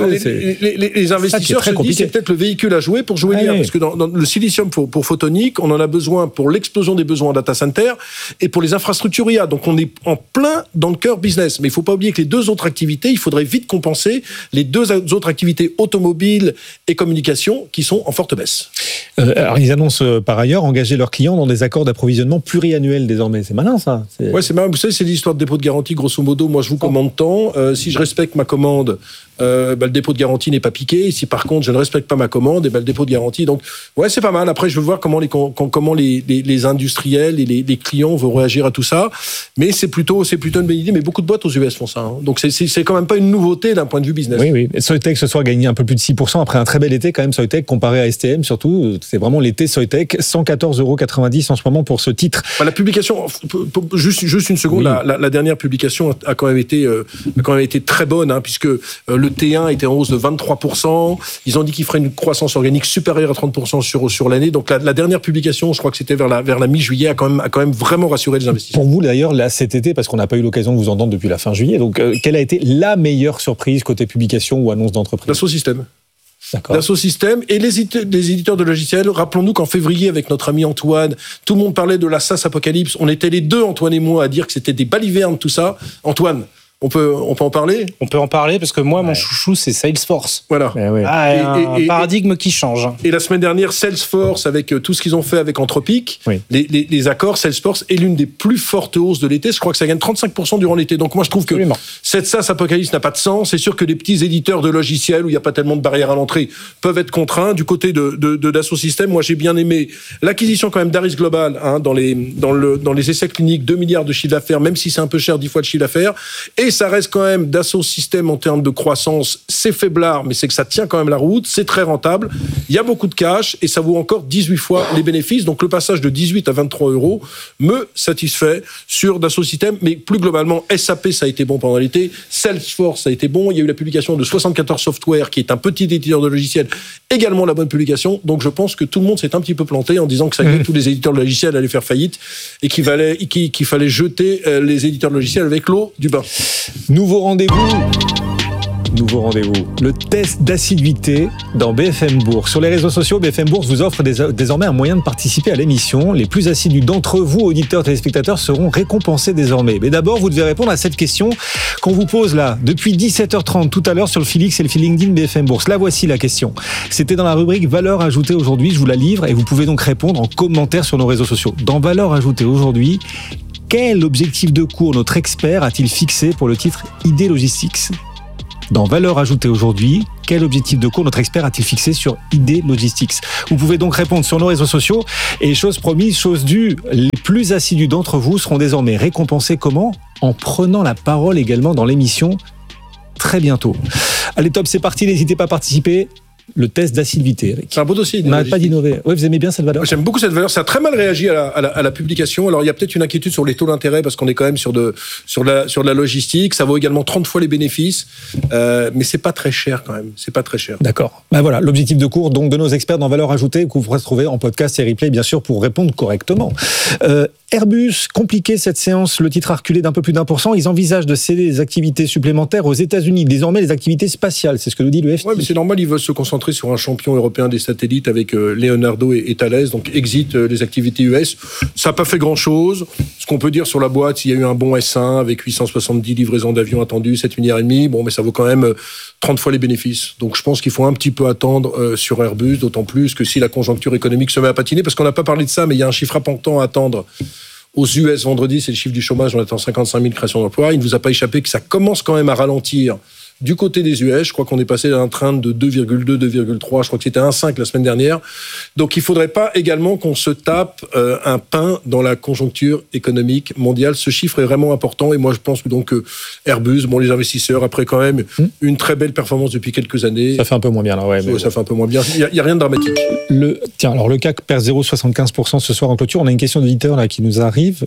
Les investisseurs se disent c'est peut-être le véhicule à jouer pour jouer l'IA. Parce que dans le silicium pour photonique, on en a besoin pour l'explosion des besoins en data center et pour les infrastructures IA. Donc on est en plein dans le cœur business. Mais il ne faut pas oublier que les 2 autres activités, il faudrait vite compenser les 2 autres activités automobiles et communication qui sont en forte baisse.
Alors ils annoncent par ailleurs engager leurs clients dans des accords d'approvisionnement pluriannuels désormais. C'est malin ça.
Ouais, c'est malin. Vous savez, c'est l'histoire de dépôt de garantie. Grosso modo, moi je vous commande tant. Si je respecte ma commande, le dépôt de garantie n'est pas piqué. Si par contre je ne respecte pas ma commande, le dépôt de garantie. Donc ouais, c'est pas mal. Après, je veux voir comment les industriels et les clients vont réagir à tout ça. Mais c'est plutôt une bonne idée. Mais beaucoup de boîtes aux US font ça. Donc c'est quand même pas une nouveauté d'un point de vue business.
Oui. Soitec ce soir gagné un peu plus de 6% après un très bel été quand même. Soitec comparé à STM surtout, c'est vraiment l'été Soitec. 114,90 € en ce moment pour ce titre.
La publication, juste une seconde. Oui. La dernière publication a quand même été très bonne, puisque le T1 était en hausse de 23%. Ils ont dit qu'ils feraient une croissance organique supérieure à 30% sur l'année. Donc la dernière publication, je crois que c'était vers la mi-juillet, a quand même vraiment rassuré les investisseurs.
Pour vous d'ailleurs, là, cet été, parce qu'on n'a pas eu l'occasion de vous entendre depuis la fin juillet, donc quelle a été la meilleure surprise côté publication ou annonce d'entreprise?
Dassault Systèmes. Dassault Systèmes et les éditeurs de logiciels. Rappelons-nous qu'en février, avec notre ami Antoine, tout le monde parlait de la SaaS Apocalypse. On était les 2, Antoine et moi, à dire que c'était des balivernes, tout ça. Antoine, On peut en parler ?
On peut en parler parce que moi, mon chouchou, c'est Salesforce.
Voilà.
Un paradigme qui change.
Et la semaine dernière, Salesforce, avec tout ce qu'ils ont fait avec Anthropic, les accords, Salesforce est l'une des plus fortes hausses de l'été. Je crois que ça gagne 35% durant l'été. Donc moi, je trouve que cette SaaS apocalypse n'a pas de sens. C'est sûr que les petits éditeurs de logiciels où il n'y a pas tellement de barrières à l'entrée peuvent être contraints. Du côté de Dassault Systèmes, moi, j'ai bien aimé l'acquisition quand même d'Aris Global dans les essais cliniques, 2 milliards de chiffre d'affaires, même si c'est un peu cher, 10 fois le chiffre d'affaires. Et ça reste quand même Dassault Systèmes en termes de croissance, c'est faiblard, mais c'est que ça tient quand même la route, c'est très rentable, il y a beaucoup de cash et ça vaut encore 18 fois les bénéfices. Donc le passage de 18 à 23 € me satisfait sur Dassault Systèmes, mais plus globalement, SAP, ça a été bon pendant l'été, Salesforce, ça a été bon, il y a eu la publication de 74 Software, qui est un petit éditeur de logiciels, également la bonne publication. Donc je pense que tout le monde s'est un petit peu planté en disant que ça tous les éditeurs de logiciels allaient faire faillite et qu'il fallait jeter les éditeurs de logiciels avec l'eau du bain.
Nouveau rendez-vous, le test d'assiduité dans BFM Bourse. Sur les réseaux sociaux, BFM Bourse vous offre désormais un moyen de participer à l'émission. Les plus assidus d'entre vous, auditeurs, téléspectateurs, seront récompensés désormais. Mais d'abord, vous devez répondre à cette question qu'on vous pose là, depuis 17h30 tout à l'heure sur le Félix et le LinkedIn BFM Bourse. La voici la question. C'était dans la rubrique Valeur ajoutée aujourd'hui, je vous la livre et vous pouvez donc répondre en commentaire sur nos réseaux sociaux. Dans Valeur ajoutée aujourd'hui, quel objectif de cours notre expert a-t-il fixé pour le titre ID Logistics ? Dans Valeur ajoutée aujourd'hui, quel objectif de cours notre expert a-t-il fixé sur ID Logistics ? Vous pouvez donc répondre sur nos réseaux sociaux. Et chose promise, chose due, les plus assidus d'entre vous seront désormais récompensés comment ? En prenant la parole également dans l'émission très bientôt. Allez top, c'est parti, n'hésitez pas à participer. Le test d'assiduité, Eric.
C'est un beau dossier.
On n'arrête pas d'innover. Oui, vous aimez bien cette valeur ?
J'aime beaucoup cette valeur. Ça a très mal réagi à la publication. Alors, il y a peut-être une inquiétude sur les taux d'intérêt parce qu'on est quand même sur de la logistique. Ça vaut également 30 fois les bénéfices. Mais c'est pas très cher quand même. C'est pas très cher.
D'accord. Ben voilà, l'objectif de cours donc de nos experts dans Valeur ajoutée que vous pourrez retrouver en podcast et replay, bien sûr, pour répondre correctement. Airbus, compliqué cette séance. Le titre a reculé d'un peu plus d'1%. Ils envisagent de céder des activités supplémentaires aux États-Unis. Désormais, les activités spatiales. C'est ce que nous dit le FT.
Oui, mais c'est normal. Ils veulent se concentrer sur un champion européen des satellites avec Leonardo et Thales. Donc, exit les activités US. Ça n'a pas fait grand-chose. Ce qu'on peut dire sur la boîte, il y a eu un bon S1 avec 870 livraisons d'avions attendues, 7 milliards et demi. Bon, mais ça vaut quand même 30 fois les bénéfices. Donc, je pense qu'il faut un petit peu attendre sur Airbus, d'autant plus que si la conjoncture économique se met à patiner, parce qu'on n'a pas parlé de ça, mais il y a un chiffre important à attendre aux US vendredi, c'est le chiffre du chômage, on attend 55 000 créations d'emplois. Il ne vous a pas échappé que ça commence quand même à ralentir du côté des US. Je crois qu'on est passé d'un train de 2,2, 2,3, je crois que c'était 1,5 la semaine dernière. Donc il ne faudrait pas également qu'on se tape un pain dans la conjoncture économique mondiale. Ce chiffre est vraiment important et moi je pense donc que Airbus, les investisseurs, après quand même une très belle performance depuis quelques années.
Ça fait un peu moins bien là, ouais.
Ça fait un peu moins bien. Il n'y a rien de dramatique.
Le CAC perd 0,75% ce soir en clôture. On a une question d'auditeur là qui nous arrive.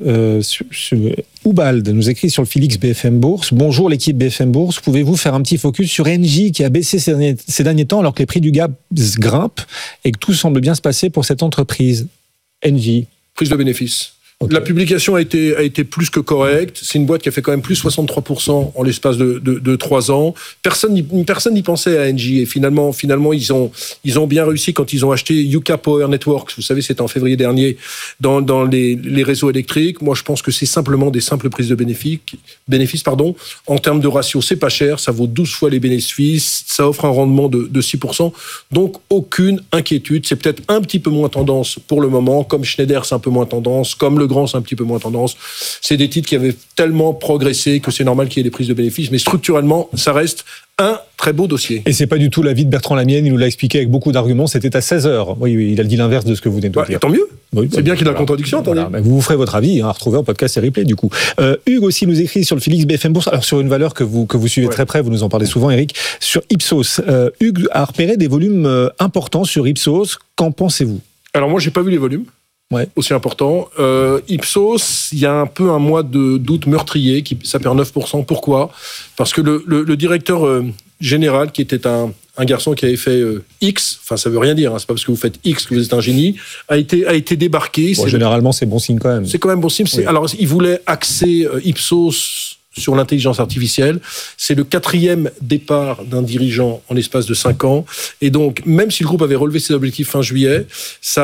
Oubald nous écrit sur le Félix BFM Bourse. Bonjour l'équipe BFM Bourse. Pouvez-vous faire un petit focus sur Engie qui a baissé ces derniers temps alors que les prix du gaz grimpent et que tout semble bien se passer pour cette entreprise ? Engie.
Prise de bénéfice.
Okay.
La publication a été plus que correcte. C'est une boîte qui a fait quand même plus 63% en l'espace de 3 ans. Personne n'y pensait à Engie. Et finalement, ils ont bien réussi quand ils ont acheté Yuka Power Networks. Vous savez, c'était en février dernier dans les réseaux électriques. Moi, je pense que c'est simplement des simples prises de bénéfices. En termes de ratio, c'est pas cher. Ça vaut 12 fois les bénéfices. Ça offre un rendement de 6%. Donc, aucune inquiétude. C'est peut-être un petit peu moins tendance pour le moment. Comme Schneider, c'est un peu moins tendance. Comme Legrand, c'est un petit peu moins tendance. C'est des titres qui avaient tellement progressé que c'est normal qu'il y ait des prises de bénéfices, mais structurellement, ça reste un très beau dossier.
Et c'est pas du tout l'avis de Bertrand Lamienne, il nous l'a expliqué avec beaucoup d'arguments, c'était à 16h. Oui, il a dit l'inverse de ce que vous venez de dire.
Tant mieux.
Oui,
c'est bien qu'il y ait la contradiction, attendez.
Voilà. Vous ferez votre avis, à retrouver en podcast et replay du coup. Hugues aussi nous écrit sur le Félix BFM Bourse, alors sur une valeur que vous suivez très près, vous nous en parlez souvent Eric, sur Ipsos. Hugues a repéré des volumes importants sur Ipsos, qu'en pensez-vous ?
Alors moi j'ai pas vu les volumes.
Ouais.
Aussi important. Ipsos, il y a un peu un mois de doute meurtrier, ça perd 9%. Pourquoi ? Parce que le directeur général, qui était un garçon qui avait fait X, enfin ça veut rien dire, c'est pas parce que vous faites X que vous êtes un génie, a été débarqué.
Bon, généralement c'est bon signe quand même.
C'est quand même bon signe. Oui. Alors il voulait axer Ipsos sur l'intelligence artificielle. C'est le 4e départ d'un dirigeant en l'espace de 5 ans. Et donc, même si le groupe avait relevé ses objectifs fin juillet, ça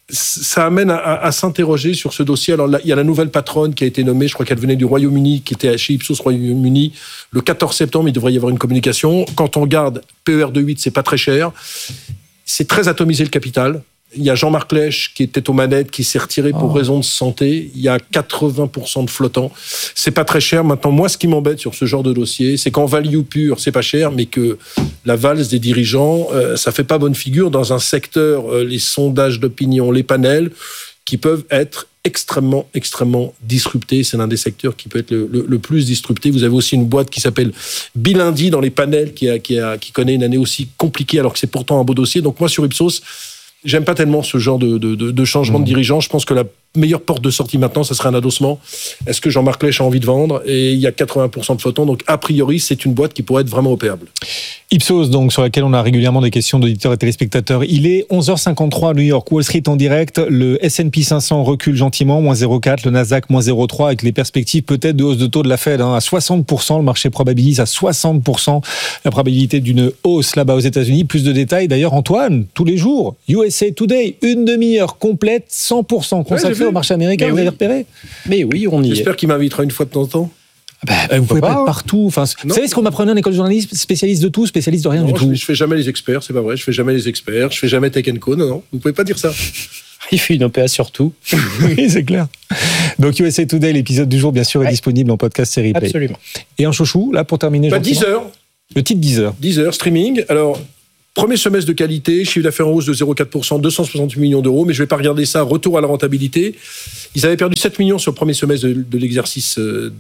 ça amène à s'interroger sur ce dossier. Alors là, il y a la nouvelle patronne qui a été nommée, je crois qu'elle venait du Royaume-Uni, qui était chez Ipsos Royaume-Uni. Le 14 septembre, il devrait y avoir une communication. Quand on regarde PER de 8, c'est pas très cher. C'est très atomisé le capital. Il y a Jean-Marc Lèche qui était aux manettes, qui s'est retiré pour raison de santé. Il y a 80% de flottants. C'est pas très cher. Maintenant, moi, ce qui m'embête sur ce genre de dossier, c'est qu'en value pure, c'est pas cher, mais que la valse des dirigeants, ça fait pas bonne figure dans un secteur, les sondages d'opinion, les panels, qui peuvent être extrêmement disruptés. C'est l'un des secteurs qui peut être le plus disrupté. Vous avez aussi une boîte qui s'appelle Bilindi dans les panels, qui connaît une année aussi compliquée, alors que c'est pourtant un beau dossier. Donc moi, sur Ipsos, j'aime pas tellement ce genre de changement de dirigeant. Je pense que la meilleure porte de sortie maintenant, ça serait un adossement. Est-ce que Jean-Marc Lèche a envie de vendre ? Et il y a 80% de flottants. Donc, a priori, c'est une boîte qui pourrait être vraiment opéable.
Ipsos, donc, sur laquelle on a régulièrement des questions d'auditeurs et téléspectateurs. Il est 11h53 à New York, Wall Street en direct. Le S&P 500 recule gentiment, moins 0,4. Le Nasdaq, moins 0,3, avec les perspectives peut-être de hausse de taux de la Fed. À 60%, le marché probabilise à 60% la probabilité d'une hausse là-bas aux États-Unis. Plus de détails, d'ailleurs, Antoine, tous les jours. USA Today, une demi-heure complète, 100% consacrée au marché américain. Vous avez repéré ?
Mais oui, on y est.
J'espère qu'il m'invitera une fois de temps en temps.
Vous pouvez pas être partout. Enfin, vous savez ce qu'on m'apprenait en école de journalisme ? Spécialiste de tout, spécialiste de rien du tout.
Je fais jamais les experts, c'est pas vrai. Je fais jamais les experts. Je fais jamais Tech & Co. Non, vous pouvez pas dire ça.
Il fait une OPA sur tout.
Oui, c'est clair. Donc USA Today, l'épisode du jour, bien sûr, est disponible en podcast série Play.
Absolument.
Et un chouchou, là, pour terminer.
10h.
Le titre 10h.
10h, streaming. Alors, premier semestre de qualité, chiffre d'affaires en hausse de 0,4%, 268 millions d'euros, mais je ne vais pas regarder ça, retour à la rentabilité. Ils avaient perdu 7 millions sur le premier semestre de l'exercice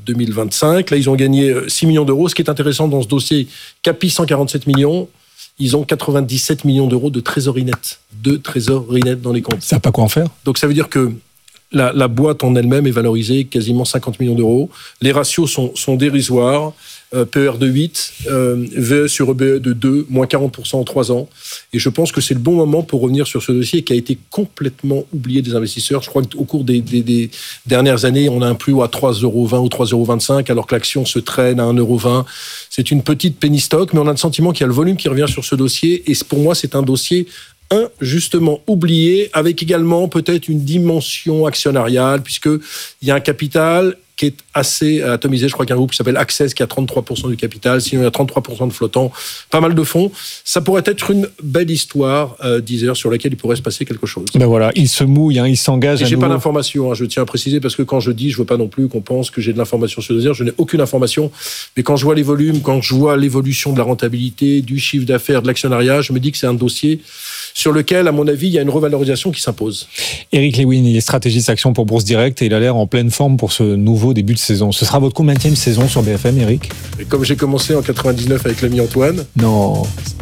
2025. Là, ils ont gagné 6 millions d'euros. Ce qui est intéressant dans ce dossier, Capi 147 millions, ils ont 97 millions d'euros de trésorerie nette. De trésorerie nette dans les comptes.
Ça n'a pas quoi en faire.
Donc ça veut dire que la boîte en elle-même est valorisée quasiment 50 millions d'euros. Les ratios sont dérisoires. PER de 8, VE sur EBE de 2, moins 40% en 3 ans. Et je pense que c'est le bon moment pour revenir sur ce dossier qui a été complètement oublié des investisseurs. Je crois qu'au cours des dernières années, on a un plus haut à 3,20€ ou 3,25€, alors que l'action se traîne à 1,20€. C'est une petite penny stock, mais on a le sentiment qu'il y a le volume qui revient sur ce dossier. Et pour moi, c'est un dossier injustement oublié, avec également peut-être une dimension actionnariale, puisqu'il y a un capital qui est assez atomisé. Je crois qu'il y a un groupe qui s'appelle Access qui a 33% du capital, sinon il y a 33% de flottants, pas mal de fonds. Ça pourrait être une belle histoire, 10 heures, sur laquelle il pourrait se passer quelque chose.
Ben voilà, il se mouille, il s'engage.
Et j'ai pas d'informations, je tiens à préciser, parce que quand je dis, je veux pas non plus qu'on pense que j'ai de l'information sur 2 heures, je n'ai aucune information. Mais quand je vois les volumes, quand je vois l'évolution de la rentabilité, du chiffre d'affaires, de l'actionnariat, je me dis que c'est un dossier sur lequel, à mon avis, il y a une revalorisation qui s'impose.
Éric Lewin, il est stratégiste action pour Bourse Direct et il a l'air en pleine forme pour ce nouveau début de saison. Ce sera votre combienième saison sur BFM, Éric ?
Et comme j'ai commencé en 99 avec l'ami Antoine...
Non.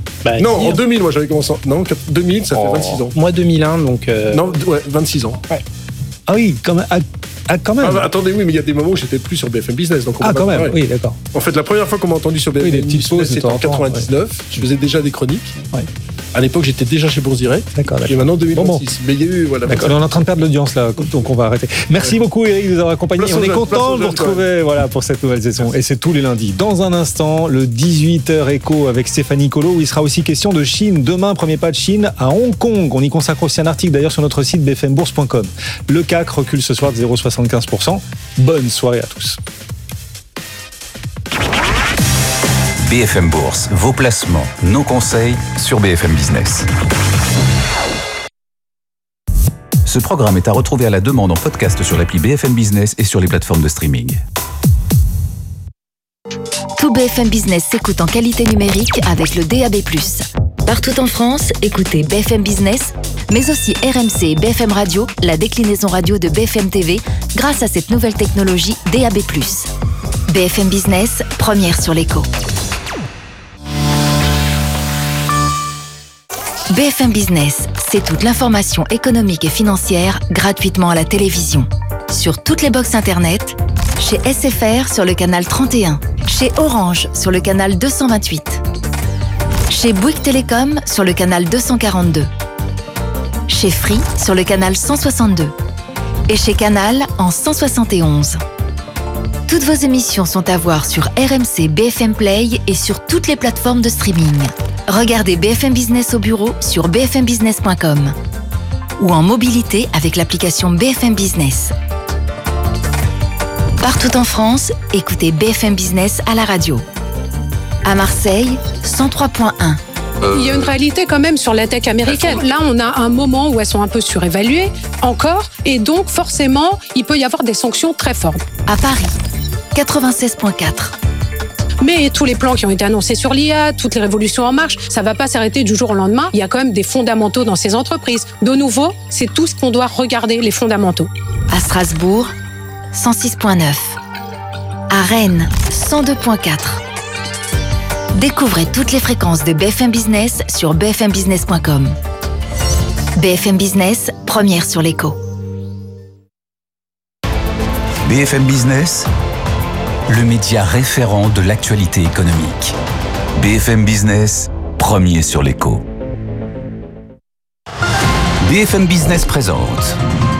En 2000, moi j'avais commencé... Non, 2000, ça fait 26 ans.
Moi 2001, donc...
Non, 26 ans.
Ouais.
Ah oui, quand même...
attendez, oui, mais il y a des moments où j'étais plus sur BFM Business. Donc
quand même, oui, d'accord.
En fait, la première fois qu'on m'a entendu sur BFM Business, c'était en 99. Ouais. Je faisais déjà des chroniques. Ouais. À l'époque, j'étais déjà chez Bourse Direct. D'accord. Et maintenant, 2026. Bon. Mais il y a eu... Voilà,
d'accord, on est en train de perdre l'audience, là, donc on va arrêter. Merci beaucoup, Éric, de nous avoir accompagnés. On est content de vous retrouver pour cette nouvelle saison. Et c'est tous les lundis. Dans un instant, le 18h écho avec Stéphanie Colo, où il sera aussi question de Chine. Demain, premier pas de Chine à Hong Kong. On y consacre aussi un article, d'ailleurs, sur notre site bfmbourse.com. Le CAC recule ce soir de 0,75%. Bonne soirée à tous.
BFM Bourse, vos placements, nos conseils sur BFM Business. Ce programme est à retrouver à la demande en podcast sur l'appli BFM Business et sur les plateformes de streaming.
Tout BFM Business s'écoute en qualité numérique avec le DAB+. Partout en France, écoutez BFM Business, mais aussi RMC et BFM Radio, la déclinaison radio de BFM TV, grâce à cette nouvelle technologie DAB+. BFM Business, première sur l'écho. BFM Business, c'est toute l'information économique et financière gratuitement à la télévision. Sur toutes les box internet, chez SFR sur le canal 31, chez Orange sur le canal 228, chez Bouygues Télécom sur le canal 242, chez Free sur le canal 162 et chez Canal en 171. Toutes vos émissions sont à voir sur RMC BFM Play et sur toutes les plateformes de streaming. Regardez BFM Business au bureau sur bfmbusiness.com ou en mobilité avec l'application BFM Business. Partout en France, écoutez BFM Business à la radio. À Marseille, 103.1.
Il y a une réalité quand même sur la tech américaine. Là, on a un moment où elles sont un peu surévaluées, encore, et donc forcément, il peut y avoir des sanctions très fortes.
À Paris, 96.4.
Mais tous les plans qui ont été annoncés sur l'IA, toutes les révolutions en marche, ça ne va pas s'arrêter du jour au lendemain. Il y a quand même des fondamentaux dans ces entreprises. De nouveau, c'est tout ce qu'on doit regarder, les fondamentaux.
À Strasbourg, 106.9. À Rennes, 102.4. Découvrez toutes les fréquences de BFM Business sur bfmbusiness.com. BFM Business, première sur l'écho.
BFM Business, le média référent de l'actualité économique. BFM Business, premier sur l'écho. BFM Business présente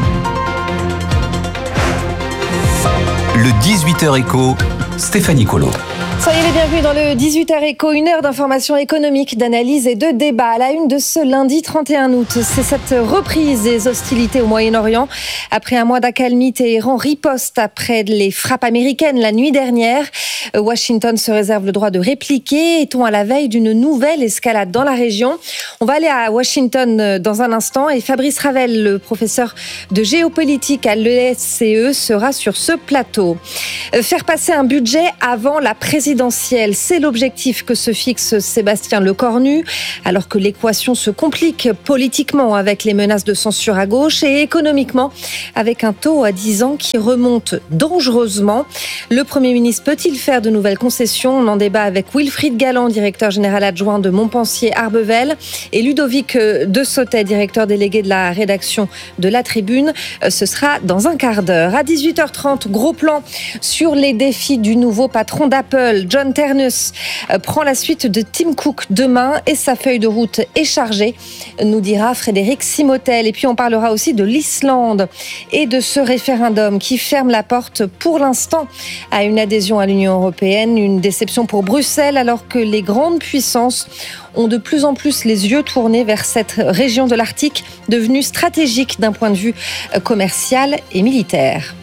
le 18h Écho, Stéphanie Colo.
Soyez les bienvenus dans le 18h Écho, une heure d'information économique, d'analyse et de débat. À la une de ce lundi 31 août, c'est cette reprise des hostilités au Moyen-Orient. Après un mois d'accalmie, Téhéran riposte après les frappes américaines la nuit dernière. Washington se réserve le droit de répliquer. Est-on à la veille d'une nouvelle escalade dans la région? On va aller à Washington dans un instant et Fabrice Ravel, le professeur de géopolitique à l'ESCE, sera sur ce plateau. Faire passer un budget avant la présidentielle, c'est l'objectif que se fixe Sébastien Lecornu, alors que l'équation se complique politiquement avec les menaces de censure à gauche et économiquement avec un taux à 10 ans qui remonte dangereusement. Le Premier ministre peut-il faire de nouvelles concessions? On en débat avec Wilfried Galland, directeur général adjoint de Montpensier-Arbevel, et Ludovic de Sautet, directeur délégué de la rédaction de La Tribune. Ce sera dans un quart d'heure. À 18h30, gros plan sur les défis du nouveau patron d'Apple. John Ternus prend la suite de Tim Cook demain et sa feuille de route est chargée, nous dira Frédéric Simotel. Et puis on parlera aussi de l'Islande et de ce référendum qui ferme la porte pour l'instant à une adhésion à l'Union européenne. Une déception pour Bruxelles alors que les grandes puissances ont de plus en plus les yeux tournés vers cette région de l'Arctique devenue stratégique d'un point de vue commercial et militaire.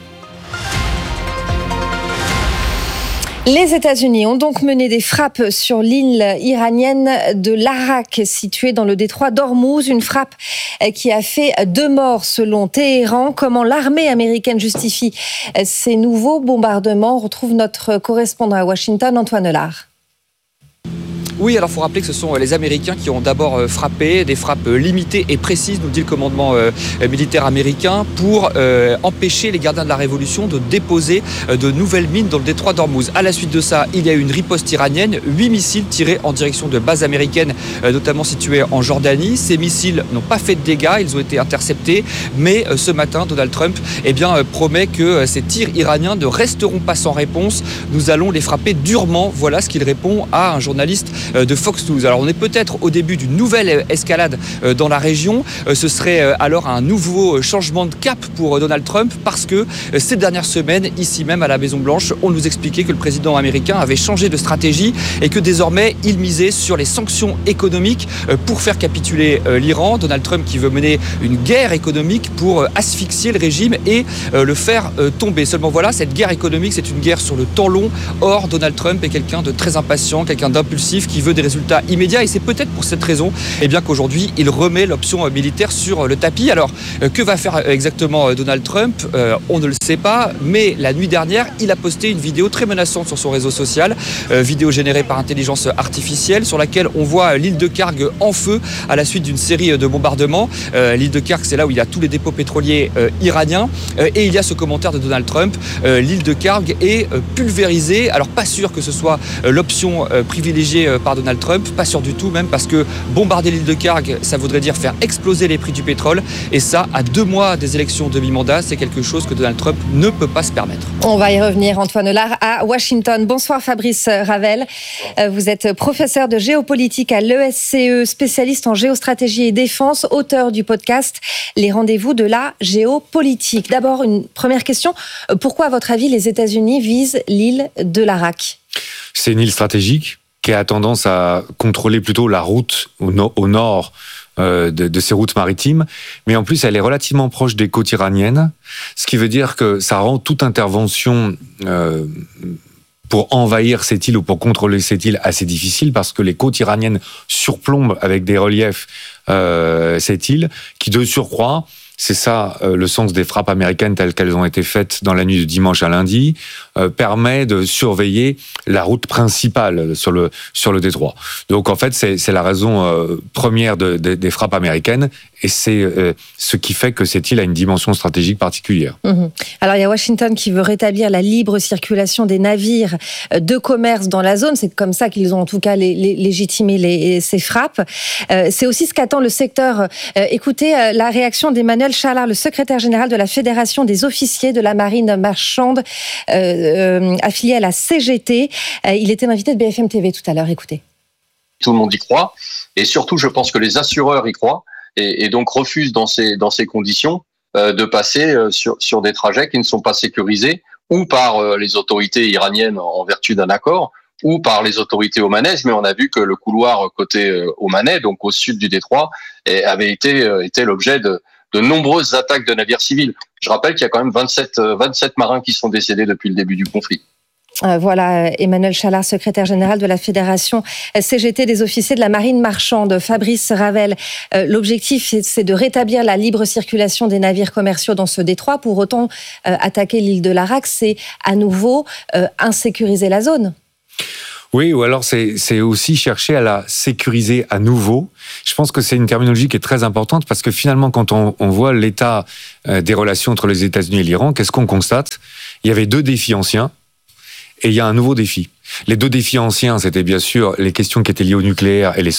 Les États-Unis ont donc mené des frappes sur l'île iranienne de l'Arak, située dans le détroit d'Ormuz. Une frappe qui a fait 2 morts selon Téhéran. Comment l'armée américaine justifie ces nouveaux bombardements? On retrouve notre correspondant à Washington, Antoine Lard.
Oui, alors il faut rappeler que ce sont les Américains qui ont d'abord frappé, des frappes limitées et précises, nous dit le commandement militaire américain, pour empêcher les gardiens de la Révolution de déposer de nouvelles mines dans le détroit d'Ormuz. À la suite de ça, il y a eu une riposte iranienne, 8 missiles tirés en direction de bases américaines, notamment situées en Jordanie. Ces missiles n'ont pas fait de dégâts, ils ont été interceptés, mais ce matin, Donald Trump promet que ces tirs iraniens ne resteront pas sans réponse. Nous allons les frapper durement. Voilà ce qu'il répond à un journaliste de Fox News. Alors on est peut-être au début d'une nouvelle escalade dans la région. Ce serait alors un nouveau changement de cap pour Donald Trump, parce que ces dernières semaines, ici même à la Maison-Blanche, on nous expliquait que le président américain avait changé de stratégie et que désormais il misait sur les sanctions économiques pour faire capituler l'Iran. Donald Trump qui veut mener une guerre économique pour asphyxier le régime et le faire tomber. Seulement voilà, cette guerre économique, c'est une guerre sur le temps long. Or, Donald Trump est quelqu'un de très impatient, quelqu'un d'impulsif qui veut des résultats immédiats, et c'est peut-être pour cette raison qu'aujourd'hui il remet l'option militaire sur le tapis. Alors que va faire exactement Donald Trump? On ne le sait pas, mais la nuit dernière il a posté une vidéo très menaçante sur son réseau social, vidéo générée par intelligence artificielle, sur laquelle on voit l'île de Karg en feu à la suite d'une série de bombardements. L'île de Karg, c'est là où il y a tous les dépôts pétroliers iraniens, et il y a ce commentaire de Donald Trump: l'île de Karg est pulvérisée. Alors pas sûr que ce soit l'option privilégiée par Donald Trump, pas sûr du tout, même parce que bombarder l'île de Karg, ça voudrait dire faire exploser les prix du pétrole, et ça, à 2 mois des élections de mi-mandat, c'est quelque chose que Donald Trump ne peut pas se permettre.
On va y revenir, Antoine Lard à Washington. Bonsoir Fabrice Ravel, vous êtes professeur de géopolitique à l'ESCE, spécialiste en géostratégie et défense, auteur du podcast Les rendez-vous de la géopolitique. D'abord, une première question, pourquoi à votre avis les États-Unis visent l'île de l'Arak?
C'est une île stratégique qui a tendance à contrôler plutôt la route au nord de ces routes maritimes, mais en plus elle est relativement proche des côtes iraniennes, ce qui veut dire que ça rend toute intervention pour envahir cette île ou pour contrôler cette île assez difficile, parce que les côtes iraniennes surplombent avec des reliefs cette île, qui de surcroît, c'est ça le sens des frappes américaines telles qu'elles ont été faites dans la nuit de dimanche à lundi, permet de surveiller la route principale sur le détroit. Donc en fait, c'est la raison première des frappes américaines, et c'est ce qui fait que cette île a une dimension stratégique particulière.
Alors il y a Washington qui veut rétablir la libre circulation des navires de commerce dans la zone. C'est comme ça qu'ils ont en tout cas légitimé ces frappes. C'est aussi ce qu'attend le secteur. Écoutez la réaction d'Emmanuel Chalard, le secrétaire général de la Fédération des officiers de la marine marchande, affilié à la CGT. Il était l'invité de BFM TV tout à l'heure. Écoutez.
Tout le monde y croit, et surtout je pense que les assureurs y croient, et donc refusent dans ces conditions de passer sur des trajets qui ne sont pas sécurisés, ou par les autorités iraniennes en vertu d'un accord, ou par les autorités omanaises. Mais on a vu que le couloir côté omanais, donc au sud du détroit, avait été l'objet de nombreuses attaques de navires civils. Je rappelle qu'il y a quand même 27 marins qui sont décédés depuis le début du conflit.
Voilà, Emmanuel Chalard, secrétaire général de la Fédération CGT des officiers de la marine marchande. Fabrice Ravel, l'objectif, c'est de rétablir la libre circulation des navires commerciaux dans ce détroit. Pour autant, attaquer l'île de Larac, c'est à nouveau insécuriser la zone.
Oui, ou alors c'est aussi chercher à la sécuriser à nouveau. Je pense que c'est une terminologie qui est très importante, parce que finalement, quand on voit l'état des relations entre les États-Unis et l'Iran, qu'est-ce qu'on constate ? Il y avait 2 défis anciens, et il y a un nouveau défi. Les 2 défis anciens, c'était bien sûr les questions qui étaient liées au nucléaire et les